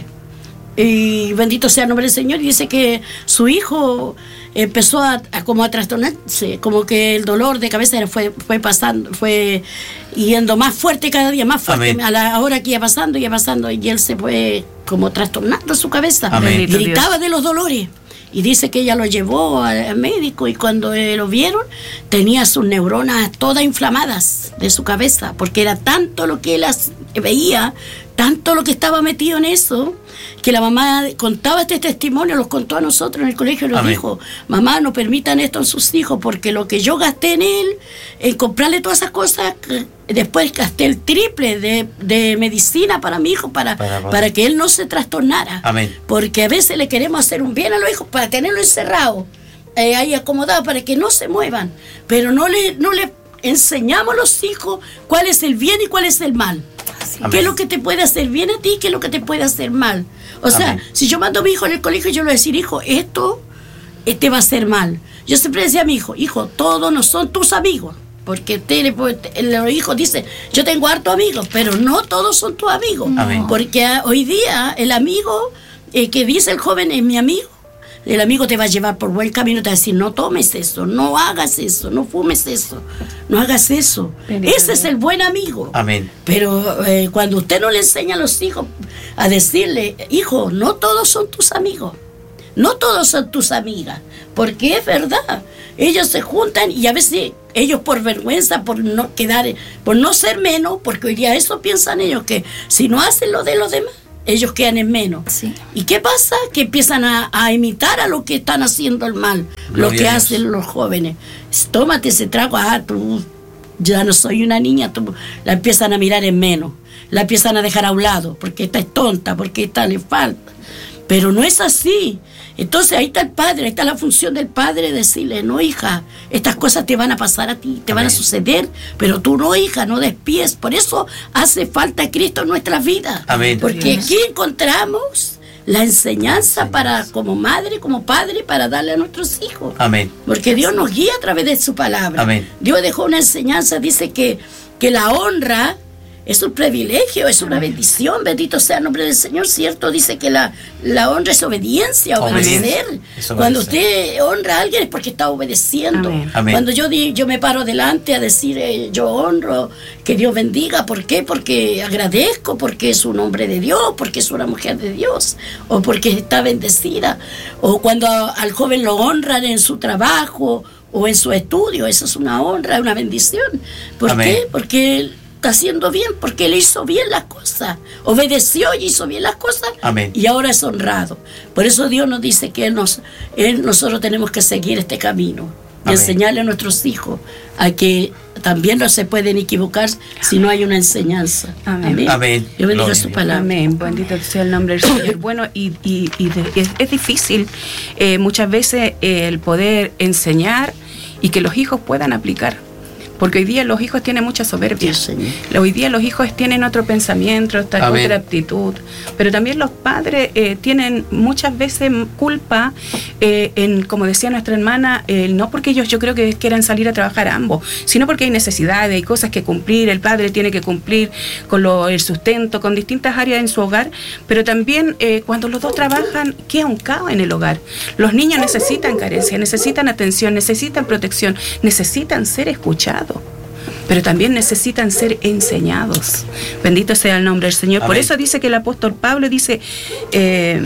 Y bendito sea el nombre del Señor. Y dice que su hijo empezó a, a como a trastornarse, como que el dolor de cabeza fue, fue pasando, fue yendo más fuerte cada día, más fuerte. Amén. A la hora que iba pasando, iba pasando, y él se fue como trastornando su cabeza. Amén. Gritaba de los dolores. Y dice que ella lo llevó al médico y cuando eh, lo vieron, tenía sus neuronas todas inflamadas de su cabeza, porque era tanto lo que él las veía, tanto lo que estaba metido en eso, que la mamá contaba este testimonio, los contó a nosotros en el colegio y nos Amén. Dijo: mamá, no permitan esto en sus hijos, porque lo que yo gasté en él, en comprarle todas esas cosas, después gasté el triple de, de medicina para mi hijo, para, para, para que él no se trastornara. Amén. Porque a veces le queremos hacer un bien a los hijos para tenerlo encerrado, eh, ahí acomodado, para que no se muevan, pero no le, no le enseñamos a los hijos cuál es el bien y cuál es el mal. Amén. ¿Qué es lo que te puede hacer bien a ti y qué es lo que te puede hacer mal? O sea, Amén. Si yo mando a mi hijo en el colegio, yo le voy a decir: hijo, esto te va a hacer mal. Yo siempre decía a mi hijo: hijo, todos no son tus amigos. porque tiene, pues, los hijos dicen, yo tengo hartos amigos, pero no todos son tus amigos. Amén. Porque hoy día el amigo eh, que dice el joven es mi amigo, el amigo te va a llevar por buen camino, te va a decir, no tomes eso, no hagas eso, no fumes eso, no hagas eso. Ese es el buen amigo. Amén. Pero eh, cuando usted no le enseña a los hijos a decirle, hijo, no todos son tus amigos, no todos son tus amigas, porque es verdad, ellos se juntan y a veces ellos por vergüenza, por no quedar, por no ser menos, porque hoy día eso piensan ellos, que si no hacen lo de los demás, ellos quedan en menos. Sí. ¿Y qué pasa? Que empiezan a, a imitar a lo que están haciendo el mal, Gloria lo que hacen los jóvenes. Tómate ese trago, ah, tú ya no soy una niña, tú, la empiezan a mirar en menos, la empiezan a dejar a un lado, porque esta es tonta, porque esta le falta. Pero no es así. Entonces ahí está el padre, ahí está la función del padre, decirle, no hija, estas cosas te van a pasar a ti, te Amén. Van a suceder, pero tú no, hija, no despies. Por eso hace falta Cristo en nuestras vidas. Amén. Porque aquí encontramos la enseñanza para, como madre, como padre, para darle a nuestros hijos. Amén. Porque Dios nos guía a través de su palabra. Amén. Dios dejó una enseñanza, dice que, que la honra es un privilegio, es una bendición, bendito sea el nombre del Señor, ¿cierto? Dice que la, la honra es obediencia, obedecer. Cuando usted honra a alguien es porque está obedeciendo. Amén. Amén. Cuando yo, di, yo me paro delante a decir, eh, yo honro, que Dios bendiga, ¿por qué? Porque agradezco, porque es un hombre de Dios, porque es una mujer de Dios, o porque está bendecida. O cuando a, al joven lo honran en su trabajo o en su estudio, eso es una honra, una bendición. ¿Por Amén. Qué? Porque él está haciendo bien, porque él hizo bien las cosas, obedeció y hizo bien las cosas. Amén. Y ahora es honrado. Por eso Dios nos dice que él nos, él, nosotros tenemos que seguir este camino y Amén. Enseñarle a nuestros hijos a que también no se pueden equivocar si no hay una enseñanza. Amén. Amén. Amén. Yo bendiga su palabra. Amén. Bendito sea el nombre del Señor. Bueno, y, y, y de, es, es difícil eh, muchas veces eh, el poder enseñar y que los hijos puedan aplicar. Porque hoy día los hijos tienen mucha soberbia. Sí, hoy día los hijos tienen otro pensamiento, otra, otra actitud. Pero también los padres eh, tienen muchas veces culpa, eh, en, como decía nuestra hermana, eh, no porque ellos yo creo que quieran salir a trabajar ambos, sino porque hay necesidades, hay cosas que cumplir. El padre tiene que cumplir con lo, el sustento, con distintas áreas en su hogar. Pero también eh, cuando los dos trabajan, queda un caos en el hogar. Los niños necesitan carencia, necesitan atención, necesitan protección, necesitan ser escuchados. Pero también necesitan ser enseñados. Bendito sea el nombre del Señor. Amén. Por eso dice que el apóstol Pablo dice, eh,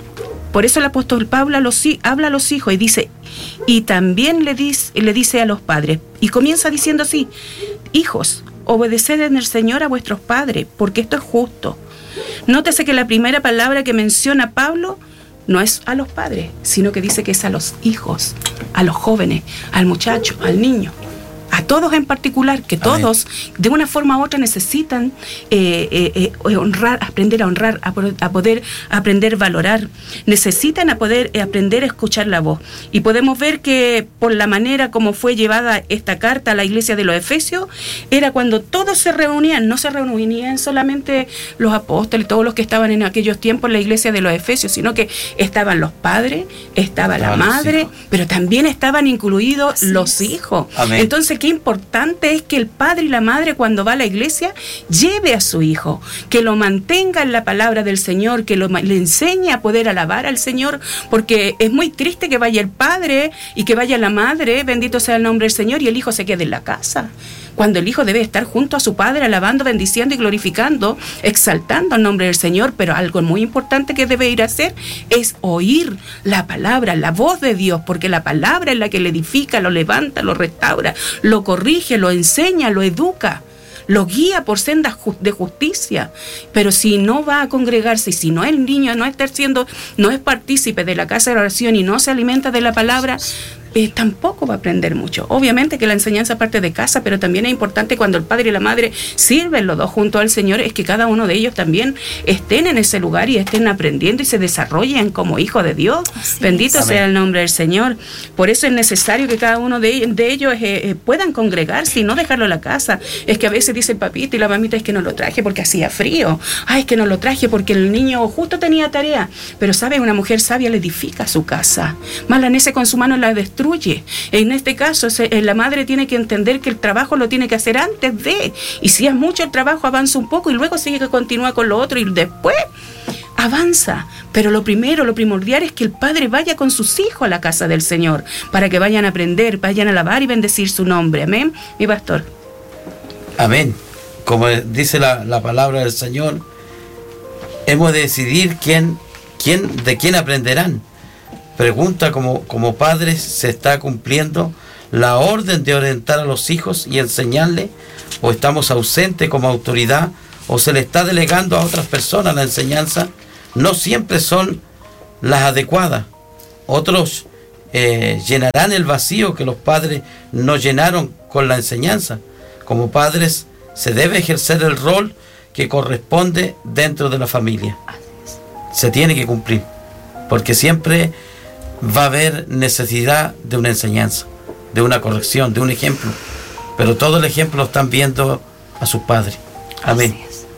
por eso el apóstol Pablo a los, habla a los hijos y dice, y también le dice, le dice a los padres, y comienza diciendo así, hijos, obedeced en el Señor a vuestros padres, porque esto es justo. Nótese que la primera palabra que menciona Pablo no es a los padres, sino que dice que es a los hijos, a los jóvenes, al muchacho, al niño. A todos en particular, que todos Amén. De una forma u otra necesitan eh, eh, eh, honrar, aprender a honrar, a, a poder aprender a valorar, necesitan a poder eh, aprender a escuchar la voz. Y podemos ver que por la manera como fue llevada esta carta a la iglesia de los Efesios, era cuando todos se reunían, no se reunían solamente los apóstoles, todos los que estaban en aquellos tiempos en la iglesia de los Efesios, sino que estaban los padres, estaba la madre, pero también estaban incluidos Así los es. Hijos. Amén. Entonces, qué importante es que el padre y la madre cuando va a la iglesia lleve a su hijo, que lo mantenga en la palabra del Señor, que lo, le enseñe a poder alabar al Señor, porque es muy triste que vaya el padre y que vaya la madre, bendito sea el nombre del Señor, y el hijo se quede en la casa. Cuando el hijo debe estar junto a su padre, alabando, bendiciendo y glorificando, exaltando el nombre del Señor. Pero algo muy importante que debe ir a hacer es oír la palabra, la voz de Dios, porque la palabra es la que le edifica, lo levanta, lo restaura, lo corrige, lo enseña, lo educa, lo guía por sendas de justicia. Pero si no va a congregarse, y si no el niño no está siendo, no es partícipe de la casa de oración y no se alimenta de la palabra, Eh, tampoco va a aprender mucho. Obviamente que la enseñanza parte de casa, pero también es importante cuando el padre y la madre sirven los dos junto al Señor, es que cada uno de ellos también estén en ese lugar y estén aprendiendo y se desarrollen como hijos de Dios. Así Bendito es. Sea el nombre del Señor. Por eso es necesario que cada uno de, de ellos eh, eh, puedan congregarse y no dejarlo en la casa. Es que a veces dice el papito y la mamita, es que no lo traje porque hacía frío. Ay, es que no lo traje porque el niño justo tenía tarea. Pero sabe, una mujer sabia le edifica su casa. Malanese con su mano la destruye destruye. En este caso, se, la madre tiene que entender que el trabajo lo tiene que hacer antes de, y si es mucho el trabajo, avanza un poco y luego sigue que continúa con lo otro y después avanza. Pero lo primero, lo primordial es que el padre vaya con sus hijos a la casa del Señor, para que vayan a aprender, vayan a alabar y bendecir su nombre. Amén, mi pastor. Amén. Como dice la, la palabra del Señor, hemos de decidir quién, quién, de quién aprenderán. Pregunta, como, como padres, ¿se está cumpliendo la orden de orientar a los hijos y enseñarles? ¿O estamos ausentes como autoridad? ¿O se le está delegando a otras personas la enseñanza? No siempre son las adecuadas. Otros eh, llenarán el vacío que los padres no llenaron con la enseñanza. Como padres se debe ejercer el rol que corresponde dentro de la familia. Se tiene que cumplir, porque siempre va a haber necesidad de una enseñanza, de una corrección, de un ejemplo. Pero todo el ejemplo lo están viendo a sus padres. Amén.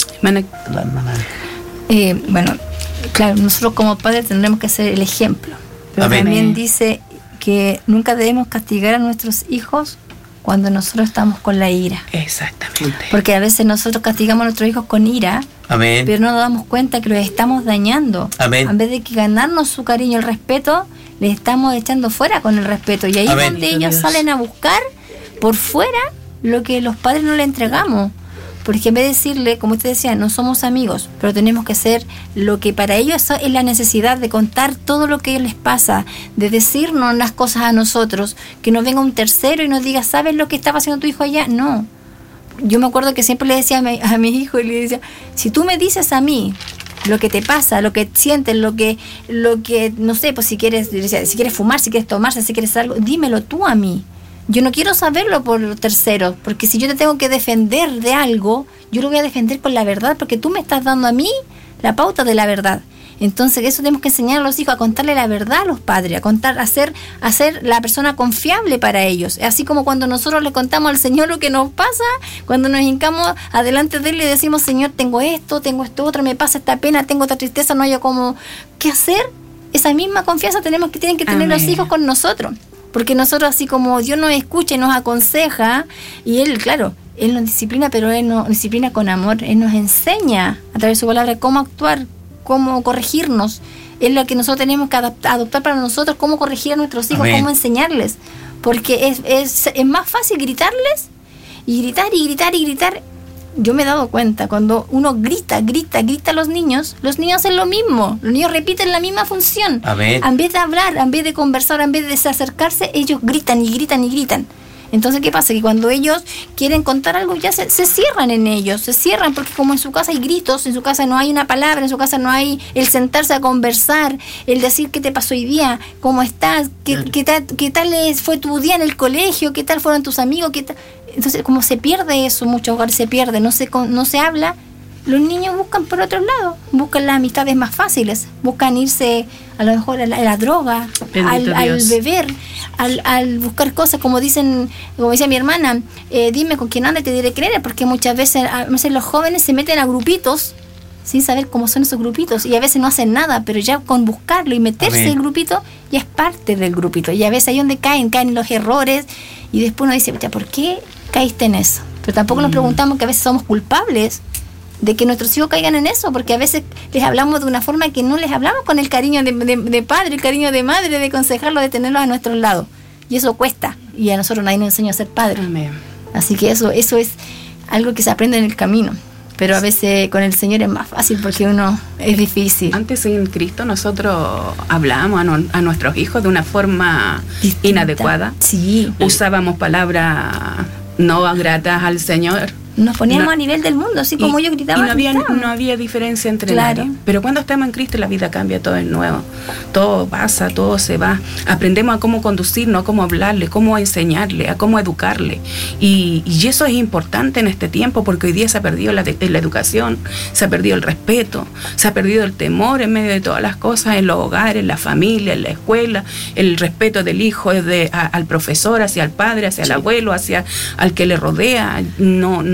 Eh, bueno, claro, nosotros como padres tendremos que ser el ejemplo. Pero Amén. También dice que nunca debemos castigar a nuestros hijos cuando nosotros estamos con la ira. Exactamente. Porque a veces nosotros castigamos a nuestros hijos con ira, Amén. pero no nos damos cuenta que los estamos dañando. Amén. En vez de que ganarnos su cariño, el respeto, les estamos echando fuera con el respeto. Y ahí Amén. es donde ellos salen a buscar por fuera lo que los padres no le entregamos. Porque en vez de decirle, como usted decía, no somos amigos, pero tenemos que ser lo que para ellos es la necesidad de contar todo lo que les pasa, de decirnos las cosas a nosotros, que no venga un tercero y nos diga, ¿sabes lo que estaba haciendo tu hijo allá? No. Yo me acuerdo que siempre le decía a mi, a mi hijo, y le decía, si tú me dices a mí lo que te pasa, lo que sientes, lo que, lo que no sé, pues si quieres, si quieres fumar, si quieres tomarse, si quieres algo, dímelo tú a mí. Yo no quiero saberlo por terceros, porque si yo te tengo que defender de algo, yo lo voy a defender con la verdad, porque tú me estás dando a mí la pauta de la verdad. Entonces eso tenemos que enseñar a los hijos, a contarle la verdad a los padres, a contar, a ser, a ser la persona confiable para ellos. Así como cuando nosotros le contamos al Señor lo que nos pasa, cuando nos hincamos adelante de Él y decimos, Señor, tengo esto, tengo esto otro, me pasa esta pena, tengo esta tristeza, no hay como qué hacer. Esa misma confianza tenemos que tienen que tener Amén. Los hijos con nosotros. Porque nosotros, así como Dios nos escucha y nos aconseja, y Él, claro, Él nos disciplina, pero Él nos disciplina con amor. Él nos enseña a través de su palabra cómo actuar, cómo corregirnos. Es lo que nosotros tenemos que adaptar, adoptar para nosotros, cómo corregir a nuestros hijos, Amén. Cómo enseñarles. Porque es, es, es más fácil gritarles, y gritar, y gritar, y gritar. Yo me he dado cuenta, cuando uno grita, grita, grita a los niños, los niños hacen lo mismo, los niños repiten la misma función. Amén. En vez de hablar, en vez de conversar, en vez de acercarse, ellos gritan y gritan y gritan. Entonces, ¿qué pasa? Que cuando ellos quieren contar algo, ya se, se cierran en ellos, se cierran, porque como en su casa hay gritos, en su casa no hay una palabra, en su casa no hay el sentarse a conversar, el decir qué te pasó hoy día, cómo estás, qué, qué, tal, qué tal fue tu día en el colegio, qué tal fueron tus amigos, qué tal... Entonces, como se pierde eso, muchos hogares se pierde, no se, no se habla, los niños buscan por otro lado, buscan las amistades más fáciles, buscan irse a lo mejor a la, a la droga, al, al beber, al, al buscar cosas, como dicen, como decía mi hermana, eh, dime con quién anda y te diré quién eres, porque muchas veces, a veces los jóvenes se meten a grupitos sin saber cómo son esos grupitos, y a veces no hacen nada, pero ya con buscarlo y meterse Amén. En el grupito, ya es parte del grupito, y a veces ahí donde caen, caen en los errores, y después uno dice, ¿por qué caíste en eso? Pero tampoco mm. nos preguntamos que a veces somos culpables de que nuestros hijos caigan en eso, porque a veces les hablamos de una forma que no les hablamos con el cariño de, de, de padre, el cariño de madre, de aconsejarlos, de tenerlos a nuestro lado, y eso cuesta, y a nosotros nadie nos enseña a ser padre. Amén. Así que eso, eso es algo que se aprende en el camino. Pero a veces con el Señor es más fácil porque uno es difícil. Antes en Cristo nosotros hablábamos a, no, a nuestros hijos de una forma distinta, inadecuada. Sí. Usábamos palabras no gratas al Señor. Nos poníamos no. a nivel del mundo, así como y, yo gritaba. Y no había, no había diferencia entre claro. nadie. Pero cuando estamos en Cristo la vida cambia, todo es nuevo. Todo pasa, todo se va. Aprendemos a cómo conducirnos, a cómo hablarle, cómo enseñarle, a cómo educarle. Y, y eso es importante en este tiempo porque hoy día se ha perdido la, la educación, se ha perdido el respeto, se ha perdido el temor en medio de todas las cosas, en los hogares, en la familia, en la escuela, el respeto del hijo de, a, al profesor, hacia el padre, hacia sí. el abuelo, hacia al que le rodea. No, no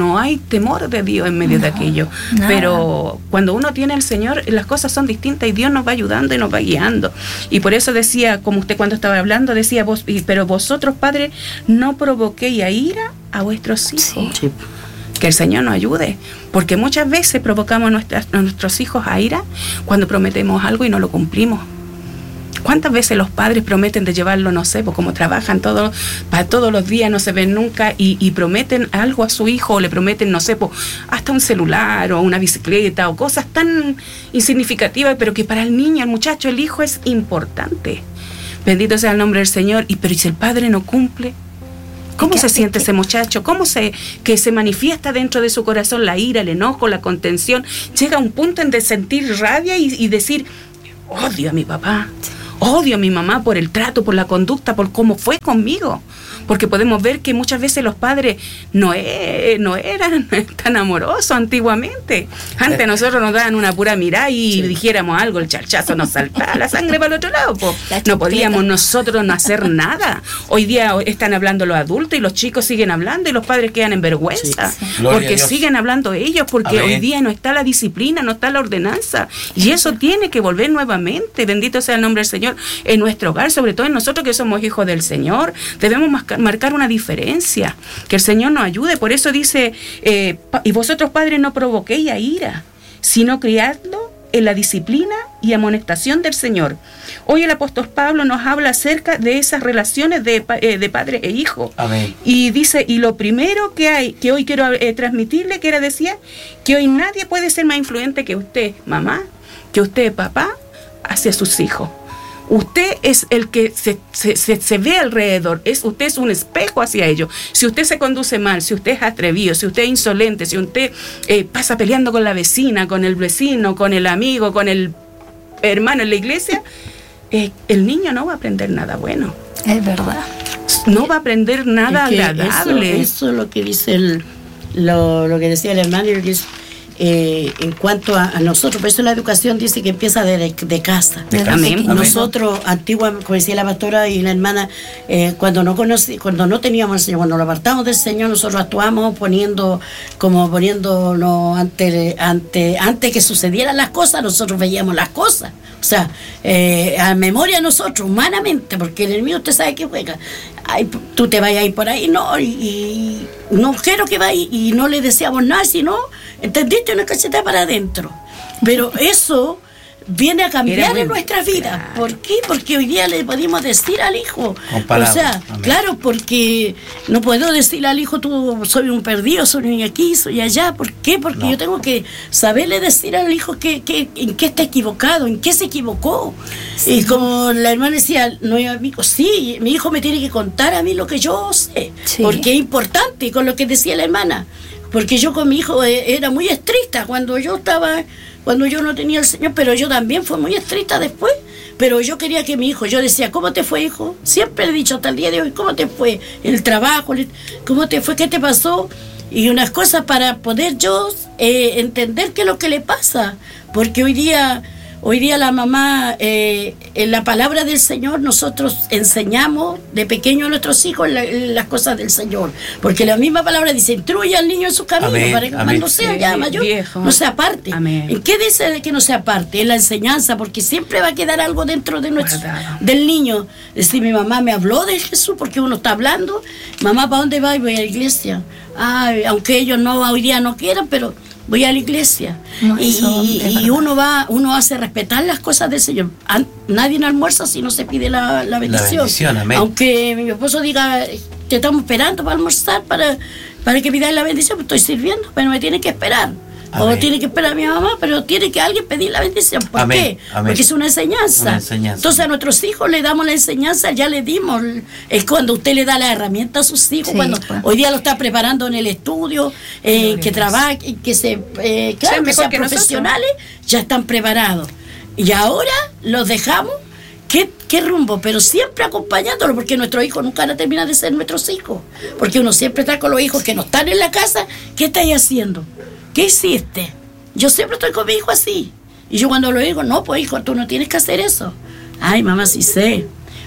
no hay temor de Dios en medio no, de aquello. Nada. Pero cuando uno tiene al Señor, las cosas son distintas y Dios nos va ayudando y nos va guiando. Y por eso decía, como usted cuando estaba hablando, decía, vos, pero vosotros, padres, no provoquéis a ira a vuestros hijos. Sí. Que el Señor nos ayude, porque muchas veces provocamos a, nuestras, a nuestros hijos a ira cuando prometemos algo y no lo cumplimos. ¿Cuántas veces los padres prometen de llevarlo, no sé, pues como trabajan todos, para todos los días, no se ven nunca, y, y prometen algo a su hijo, o le prometen, no sé, pues hasta un celular o una bicicleta o cosas tan insignificativas, pero que para el niño, el muchacho, el hijo es importante. Bendito sea el nombre del Señor. Y pero ¿y si el padre no cumple? ¿Cómo se siente ese muchacho? ¿Cómo se que se manifiesta dentro de su corazón la ira, el enojo, la contención? Llega a un punto en de sentir rabia y, y decir, odio a mi papá. Odio a mi mamá por el trato, por la conducta, por cómo fue conmigo. Porque podemos ver que muchas veces los padres no, e, no eran tan amorosos antiguamente. Antes nosotros nos daban una pura mirada y sí. dijéramos algo, el charchazo nos saltaba la sangre para el otro lado. Po. No podíamos nosotros no hacer nada. Hoy día están hablando los adultos y los chicos siguen hablando y los padres quedan en vergüenza. Sí, sí. Porque siguen hablando ellos, porque hoy día no está la disciplina, no está la ordenanza. Y eso tiene que volver nuevamente. Bendito sea el nombre del Señor en nuestro hogar, sobre todo en nosotros que somos hijos del Señor. Debemos marcar marcar una diferencia, que el Señor nos ayude. Por eso dice, eh, y vosotros padres no provoquéis a ira, sino criadlo en la disciplina y amonestación del Señor. Hoy el apóstol Pablo nos habla acerca de esas relaciones de, eh, de padre e hijo. Amén. Y dice, y lo primero que hay, que hoy quiero eh, transmitirle, que era decía, que hoy nadie puede ser más influente que usted, mamá, que usted, papá, hacia sus hijos. Usted es el que se, se, se, se ve alrededor, es, usted es un espejo hacia ellos. Si usted se conduce mal, si usted es atrevido, si usted es insolente, si usted eh, pasa peleando con la vecina, con el vecino, con el amigo, con el hermano en la iglesia, eh, el niño no va a aprender nada bueno. Es verdad. No va a aprender nada es agradable. Eso, eso es lo que dice el, lo, lo que decía el hermano, que es, Eh, en cuanto a, a nosotros, por eso la educación dice que empieza de, de casa. De casa. Amén. Nosotros, antiguamente, como decía la pastora y la hermana, eh, cuando no conocí, cuando no teníamos al Señor, cuando lo apartamos del Señor, nosotros actuamos poniendo, como poniéndonos ante, ante, antes que sucedieran las cosas, nosotros veíamos las cosas. O sea, eh, a memoria nosotros, humanamente, porque el enemigo usted sabe que juega. Ay, tú te vayas a ir por ahí, no, y, y no quiero que vaya, y no le deseamos nada, sino, ¿entendiste? Una cachetada para adentro. Pero eso viene a cambiar en nuestra vida. ¿Por qué? Porque hoy día le podemos decir al hijo, o sea, amén. Claro, porque no puedo decirle al hijo, tú soy un perdido, soy aquí, soy allá. ¿Por qué? Porque no. Yo tengo que saberle decir al hijo que, que, en qué está equivocado, en qué se equivocó. Sí. Y como la hermana decía, no hay amigos, sí, mi hijo me tiene que contar a mí lo que yo sé, sí. Porque es importante, con lo que decía la hermana. Porque yo con mi hijo era muy estricta cuando yo estaba, cuando yo no tenía el Señor, pero yo también fui muy estricta después. Pero yo quería que mi hijo, yo decía, ¿cómo te fue, hijo? Siempre he dicho hasta el día de hoy, ¿cómo te fue el trabajo? ¿Cómo te fue? ¿Qué te pasó? Y unas cosas para poder yo eh, entender qué es lo que le pasa. Porque hoy día... Hoy día la mamá, eh, en la palabra del Señor, nosotros enseñamos de pequeño a nuestros hijos la, las cosas del Señor. Porque la misma palabra dice, instruye al niño en su camino, amén, para que amén. Cuando sea ya mayor, viejo. No se aparte. Amén. ¿En qué dice de que no se aparte? En la enseñanza, porque siempre va a quedar algo dentro de nuestro, del niño. Es decir, mi mamá me habló de Jesús porque uno está hablando. Mamá, ¿para dónde va? Y voy a la iglesia. Ay, aunque ellos no hoy día no quieran, pero... voy a la iglesia. No, y, y, y uno va, uno hace respetar las cosas del Señor. An, nadie no almuerza si no se pide la, la bendición. La bendición, amén. Aunque mi esposo diga, te estamos esperando para almorzar, para, para que pidáis la bendición, pues estoy sirviendo, pero me tiene que esperar. Amén. O tiene que esperar a mi mamá, pero tiene que alguien pedir la bendición. ¿Por amén. Qué? Amén. Porque es una enseñanza. una enseñanza. Entonces a nuestros hijos le damos la enseñanza, ya le dimos. Es cuando usted le da la herramienta a sus hijos, sí, cuando pues. Hoy día lo está preparando en el estudio, eh, que trabajen, que se, eh, claro, sí, que sean que profesionales, nosotros. Ya están preparados. Y ahora los dejamos. ¿Qué, ¿Qué rumbo? Pero siempre acompañándolo, porque nuestros hijos nunca van a terminar de ser nuestros hijos. Porque uno siempre está con los hijos que no están en la casa. ¿Qué estáis haciendo? ¿Qué hiciste? Yo siempre estoy con mi hijo así. Y yo cuando lo digo, no, pues hijo, tú no tienes que hacer eso. Ay, mamá, sí sé.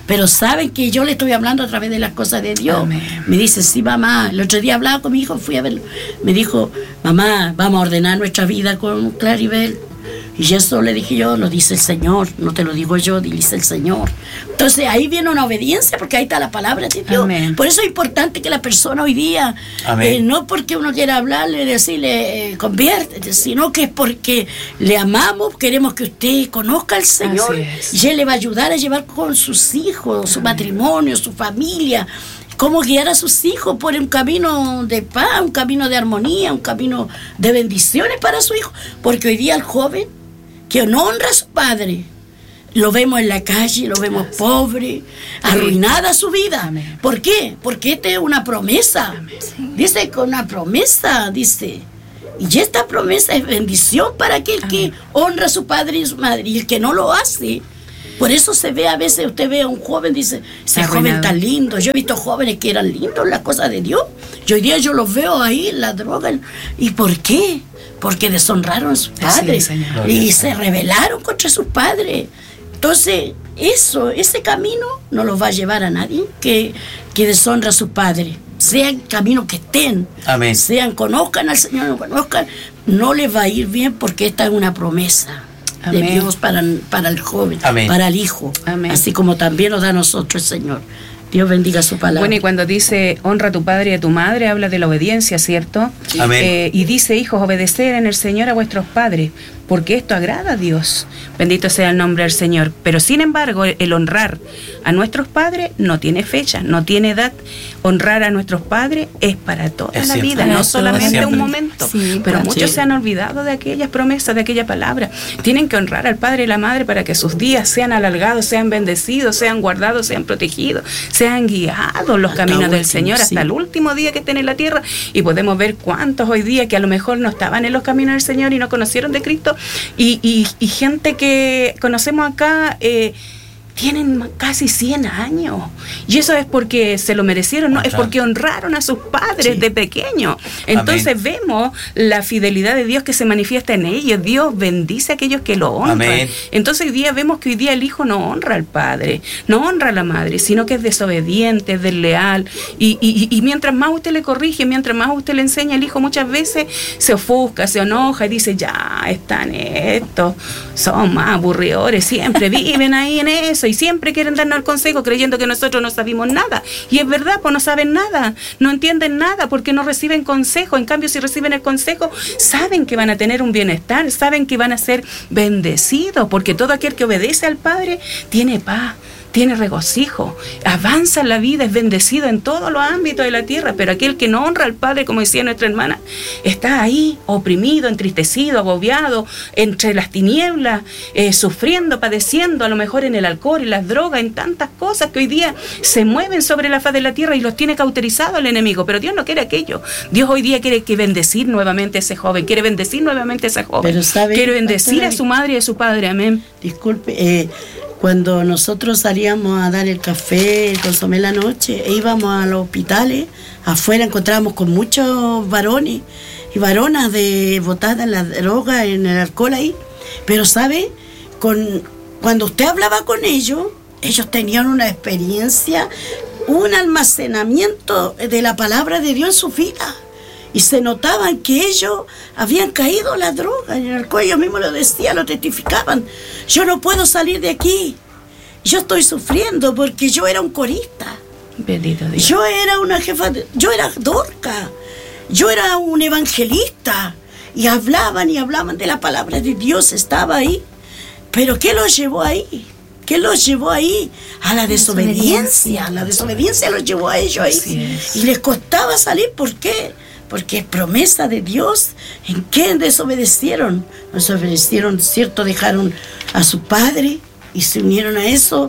pero saben que yo le estoy hablando a través de las cosas de Dios. Amén. Me dice, sí, mamá. El otro día hablaba con mi hijo, fui a verlo. Me dijo, mamá, vamos a ordenar nuestra vida con Claribel. Y eso le dije yo, lo dice el Señor, no te lo digo yo, dice el Señor. Entonces ahí viene una obediencia, porque ahí está la palabra de Dios. Amén. Por eso es importante que la persona hoy día, eh, no porque uno quiera hablarle, decirle, eh, conviértete, sino que es porque le amamos, queremos que usted conozca al Señor, y Él le va a ayudar a llevar con sus hijos, su matrimonio, su familia, cómo guiar a sus hijos por un camino de paz, un camino de armonía, un camino de bendiciones para su hijo. Porque hoy día el joven que no honra a su padre, lo vemos en la calle, lo vemos pobre, arruinada su vida. Amén. ¿Por qué? Porque esta es una promesa. Sí. Dice que una promesa, dice. Y esta promesa es bendición para aquel Amén. Que honra a su padre y su madre. Y el que no lo hace, por eso se ve a veces, usted ve a un joven, dice, ese Arruinado. Joven tan lindo. Yo he visto jóvenes que eran lindos, las cosas de Dios. Y hoy día yo los veo ahí, la droga. ¿Y por qué? Porque deshonraron a sus padres y se rebelaron contra sus padres. Entonces, eso, ese camino no los va a llevar a nadie que, que deshonra a sus padres. Sean caminos que estén, Amén. Sean, conozcan al Señor, no conozcan, no les va a ir bien porque esta es una promesa. Amén. De Dios para, para el joven, Amén. Para el hijo, Amén. Así como también nos da a nosotros el Señor. Dios bendiga su palabra. Bueno, y cuando dice honra a tu padre y a tu madre, habla de la obediencia, ¿cierto? Amén. Eh, y dice, hijos, obedecer en el Señor a vuestros padres, porque esto agrada a Dios. Bendito sea el nombre del Señor. Pero sin embargo, el honrar a nuestros padres no tiene fecha, no tiene edad. Honrar a nuestros padres es para toda es la siempre. Vida, no solamente siempre. Un momento. Sí, pero pues, muchos sí. Se han olvidado de aquellas promesas, de aquella palabra. Tienen que honrar al padre y la madre para que sus días sean alargados, sean bendecidos, sean guardados, sean protegidos, sean guiados los hasta caminos último, del Señor hasta sí. El último día que estén en la tierra. Y podemos ver cuántos hoy día que a lo mejor no estaban en los caminos del Señor y no conocieron de Cristo. Y, y, y gente que conocemos acá eh, tienen casi cien años. Y eso es porque se lo merecieron, no, es porque honraron a sus padres sí. De pequeños. Entonces Amén. Vemos la fidelidad de Dios que se manifiesta en ellos. Dios bendice a aquellos que lo honran. Amén. Entonces hoy día vemos que hoy día el hijo no honra al padre, no honra a la madre, sino que es desobediente, es desleal. Y, y, y mientras más usted le corrige, mientras más usted le enseña, el hijo muchas veces se ofusca, se enoja y dice, ya están estos, son más aburridores, siempre viven ahí en eso. Y siempre quieren darnos el consejo creyendo que nosotros no sabemos nada. Y es verdad, pues no saben nada, no entienden nada porque no reciben consejo. En cambio, si reciben el consejo, saben que van a tener un bienestar, saben que van a ser bendecidos, porque todo aquel que obedece al Padre tiene paz, tiene regocijo, avanza en la vida, es bendecido en todos los ámbitos de la tierra. Pero aquel que no honra al Padre, como decía nuestra hermana, está ahí oprimido, entristecido, agobiado, entre las tinieblas, eh, sufriendo, padeciendo, a lo mejor en el alcohol, en las drogas, en tantas cosas que hoy día se mueven sobre la faz de la tierra y los tiene cauterizados el enemigo. Pero Dios no quiere aquello. Dios hoy día quiere que bendecir nuevamente a ese joven, quiere bendecir nuevamente a esa joven, pero sabe, quiere bendecir a su madre y a su padre. Amén. Disculpe, eh, cuando nosotros salíamos a dar el café, el consomé la noche, e íbamos a los hospitales, afuera encontrábamos con muchos varones y varonas de botadas en la droga, en el alcohol ahí. Pero, ¿sabe? Con, cuando usted hablaba con ellos, ellos tenían una experiencia, un almacenamiento de la palabra de Dios en su vida. Y se notaban que ellos habían caído en la droga, en el alcohol. Ellos mismos lo decían, lo testificaban. Yo no puedo salir de aquí. Yo estoy sufriendo porque yo era un corista. Bendito Dios. Yo era una jefa, de, yo era Dorca. Yo era un evangelista. Y hablaban y hablaban de la palabra de Dios, estaba ahí. Pero ¿qué los llevó ahí? ¿Qué los llevó ahí? A la desobediencia. La desobediencia los llevó a ellos ahí. Y les costaba salir. ¿Por qué? Porque es promesa de Dios. ¿En qué desobedecieron? Desobedecieron, ¿cierto? Dejaron a su padre y se unieron a eso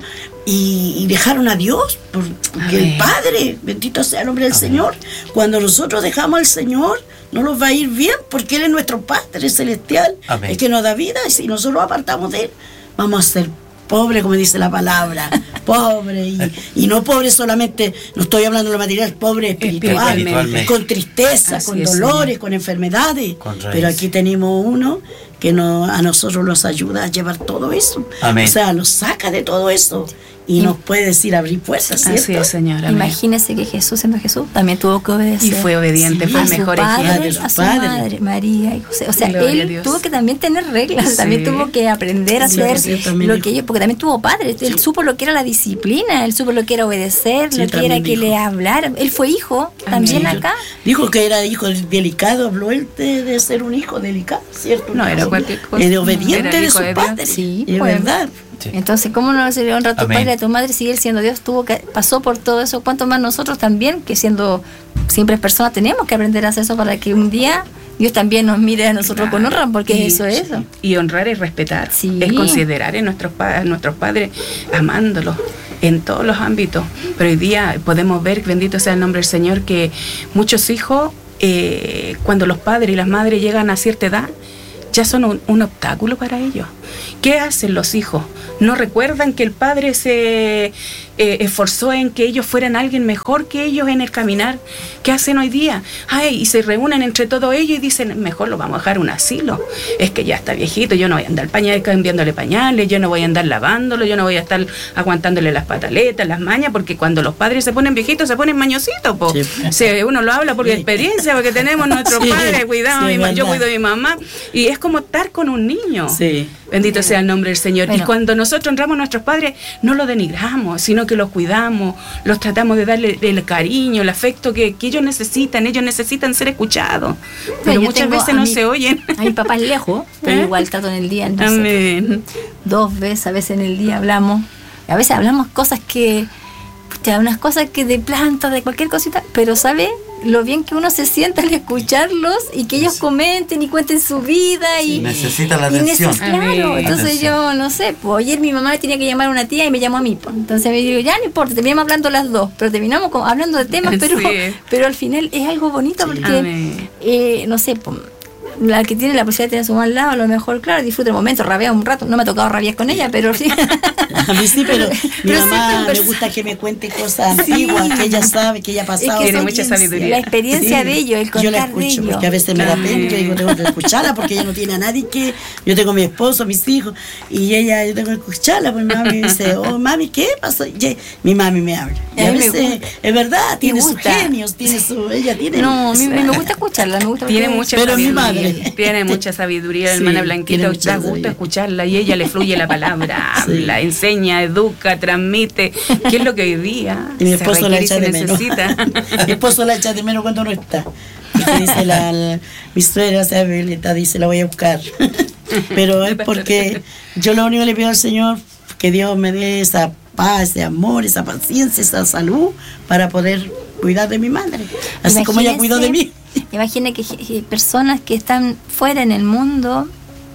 y, y dejaron a Dios. Porque Amén. El Padre, bendito sea el nombre del Amén. Señor. Cuando nosotros dejamos al Señor, no nos va a ir bien porque Él es nuestro Padre celestial, Amén. El que nos da vida. Y si nosotros apartamos de Él, vamos a ser pobre, como dice la palabra, pobre, y, y no pobre solamente, no estoy hablando de lo material, pobre espiritual, con tristeza, así con es, dolores, Señor. Con enfermedades, con pero aquí tenemos uno que no, a nosotros nos ayuda a llevar todo eso. Amén. O sea, nos saca de todo eso y nos puede decir abrir puertas, ¿cierto? Así es, señora. Imagínese que Jesús, siendo Jesús, también tuvo que obedecer. Y fue obediente, sí, fue el mejor ejemplo. A su madre, María y José. O sea, Gloria él tuvo que también tener reglas, sí. también tuvo que aprender a sí, hacer lo que ellos, porque también tuvo padres. Sí. Él supo lo que era la disciplina, él supo lo que era obedecer, sí, lo que era dijo. Que le hablara. Él fue hijo, también sí. acá. Dijo que era hijo delicado, habló él de, de ser un hijo delicado, ¿cierto? No, era cualquier cosa. Era obediente era de su de padre. Sí, es pues, verdad. Sí. Entonces, ¿cómo no se le honra a tu Amén. Padre y a tu madre si él siendo Dios tuvo que pasó por todo eso? ¿Cuánto más nosotros también, que siendo simples personas, tenemos que aprender a hacer eso para que un día Dios también nos mire a nosotros claro. con honra? Porque y, eso es eso. Y honrar es respetar, sí. es considerar a nuestros, a nuestros padres, amándolos en todos los ámbitos. Pero hoy día podemos ver, bendito sea el nombre del Señor, que muchos hijos, eh, cuando los padres y las madres llegan a cierta edad, ya son un, un obstáculo para ellos. ¿Qué hacen los hijos? No recuerdan que el padre se eh, esforzó en que ellos fueran alguien mejor que ellos en el caminar. ¿Qué hacen hoy día? Ay, y se reúnen entre todos ellos y dicen, mejor lo vamos a dejar un asilo. Es que ya está viejito, yo no voy a andar pañales, cambiándole pañales, yo no voy a andar lavándolo, yo no voy a estar aguantándole las pataletas, las mañas, porque cuando los padres se ponen viejitos se ponen mañositos, po. Sí. Sí, uno lo habla por experiencia, porque tenemos nuestros sí. padres, cuidado, sí, mi, yo cuido a mi mamá, y es como estar con un niño. Sí. Bendito sea el nombre del Señor. Bueno. Y cuando nosotros honramos a nuestros padres, no los denigramos, sino que los cuidamos, los tratamos de darle el cariño, el afecto que, que ellos necesitan. Ellos necesitan ser escuchados. Pero bueno, muchas veces no mi, se oyen. A mi papá es lejos, pero ¿Eh? igual trato en el día. Entonces, Amén. Dos veces, a veces en el día hablamos. A veces hablamos cosas que, pucha, unas cosas que de plantas, de cualquier cosita, pero ¿sabe? Lo bien que uno se sienta al escucharlos y que ellos comenten y cuenten su vida y necesita la atención. Neces- claro, entonces atención. Yo no sé, pues ayer mi mamá me tenía que llamar a una tía y me llamó a mí, pues. Entonces me digo, ya no importa, terminamos hablando las dos, pero terminamos con, hablando de temas, pero sí. pero al final es algo bonito sí. porque eh, no sé, pues la que tiene la posibilidad de tener a su mamá al lado, a lo mejor, claro, disfruta el momento, rabia un rato. No me ha tocado rabiar con ella, pero sí. A mí sí, pero mi pero mamá me gusta que me cuente cosas sí. antiguas, que ella sabe, que ella ha pasado. Es que tiene mucha sabiduría. La experiencia sí. de ellos, el contar yo la escucho, de ellos. Porque a veces me da pena, yo digo, tengo que escucharla, porque ella no tiene a nadie que... Yo tengo a mi esposo, mis hijos, y ella, yo tengo que escucharla, pues mi mami dice, oh, mami, ¿qué pasó? Y mi mami me habla. Y a veces, es verdad, tiene sus genios, tiene su... Ella tiene... No, a mí me gusta escucharla, me gusta tiene mucha pero mi madre tiene mucha sabiduría, sí, hermana Blanquita, da gusto escucharla y ella le fluye la palabra, sí. habla, enseña, educa, transmite, que es lo que hoy día y mi esposo la echa de necesita. menos. Mi esposo la echa de menos cuando no está. Porque dice la, la mi suegra, o sea, Violeta, dice, la voy a buscar. Pero es porque yo lo único que le pido al Señor, que Dios me dé esa paz, ese amor, esa paciencia, esa salud para poder cuidar de mi madre, así Imagínese, como ella cuidó de mí. Imagine que, que personas que están fuera en el mundo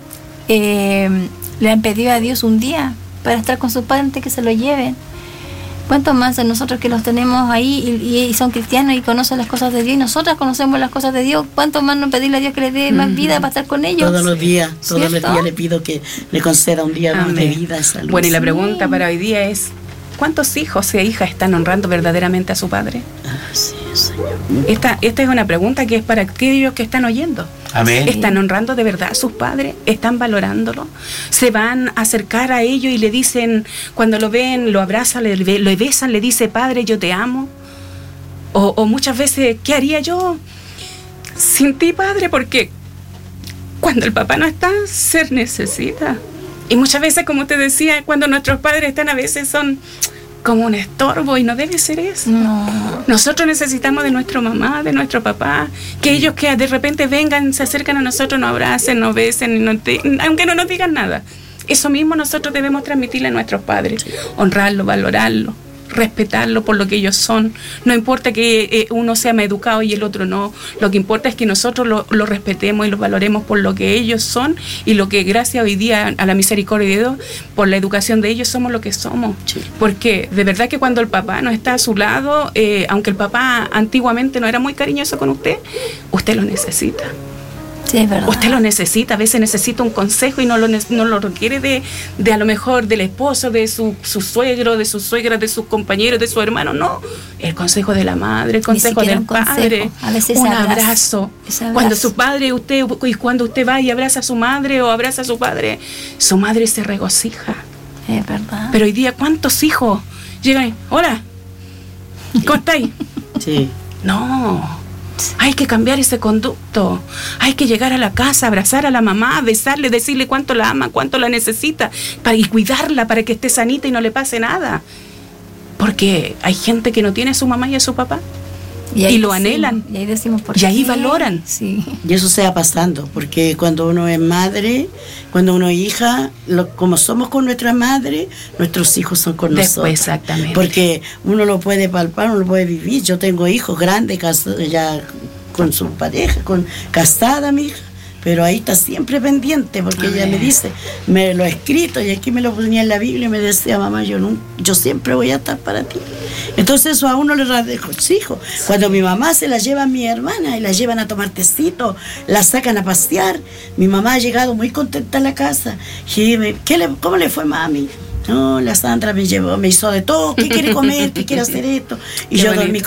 eh, le han pedido a Dios un día para estar con su padre antes que se lo lleven. ¿Cuánto más a nosotros que los tenemos ahí y, y son cristianos y conocen las cosas de Dios y nosotras conocemos las cosas de Dios? ¿Cuánto más no pedirle a Dios que le dé más vida para estar con ellos? Todos los días, todos ¿cierto? los días le pido que le conceda un día más de vida, salud. Bueno, y la pregunta para hoy día es, ¿cuántos hijos e hijas están honrando verdaderamente a su padre? Ah, sí, Señor. Esta, esta es una pregunta que es para aquellos que están oyendo. Amén. ¿Están honrando de verdad a sus padres? ¿Están valorándolo? ¿Se van a acercar a ellos y le dicen, cuando lo ven, lo abrazan, le, lo besan, le dice, Padre, yo te amo? O, o muchas veces, ¿qué haría yo sin ti, Padre? Porque cuando el papá no está, se necesita. Y muchas veces, como te decía, cuando nuestros padres están, a veces son como un estorbo y no debe ser eso. No. Nosotros necesitamos de nuestra mamá, de nuestro papá, que ellos que de repente vengan, se acercan a nosotros, nos abracen, nos besen, y nos te, aunque no nos digan nada. Eso mismo nosotros debemos transmitirle a nuestros padres, honrarlo, valorarlo, respetarlo por lo que ellos son. No importa que eh, uno sea más educado y el otro no. Lo que importa es que nosotros lo, lo respetemos y lo valoremos por lo que ellos son y lo que gracias hoy día a la misericordia de Dios, por la educación de ellos somos lo que somos. Sí. Porque de verdad que cuando el papá no está a su lado, eh, aunque el papá antiguamente no era muy cariñoso con usted, usted lo necesita. Sí, es verdad. Usted lo necesita, a veces necesita un consejo y no lo, no lo requiere de, de a lo mejor del esposo, de su, su suegro, de su suegra, de sus compañeros, de su hermano, no. El consejo de la madre, el consejo del padre, a veces un abrazo, abrazo. abrazo. Cuando su padre, usted, y cuando usted va y abraza a su madre o abraza a su padre, su madre se regocija. Es verdad. Pero hoy día, ¿cuántos hijos llegan y, hola, ¿cómo estáis? Sí. No, hay que cambiar ese conducto. Hay que llegar a la casa, abrazar a la mamá, besarle, decirle cuánto la ama, cuánto la necesita, para, y cuidarla para que esté sanita y no le pase nada. Porque hay gente que no tiene a su mamá y a su papá. Y, y lo decimos, anhelan. Y ahí decimos por Y qué. ahí valoran. Sí. Y eso se va pasando, porque cuando uno es madre, cuando uno es hija, lo, como somos con nuestra madre, nuestros hijos son con Después, nosotros. exactamente. Porque uno lo puede palpar, uno lo puede vivir. Yo tengo hijos grandes, ya con su pareja, con casada mi hija, pero ahí está siempre pendiente, porque a ella ver. me dice, me lo he escrito y aquí me lo ponía en la Biblia y me decía, mamá, yo no, yo siempre voy a estar para ti. Entonces eso a uno le regocijo. Cuando mi mamá se la lleva a mi hermana y la llevan a tomar tecito, la sacan a pasear, mi mamá ha llegado muy contenta a la casa. Y me, ¿qué le, ¿cómo le fue, mami? No, la Sandra me llevó, me hizo de todo, ¿qué quiere comer? ¿Qué quiere hacer esto? Y Qué yo bonito. dormí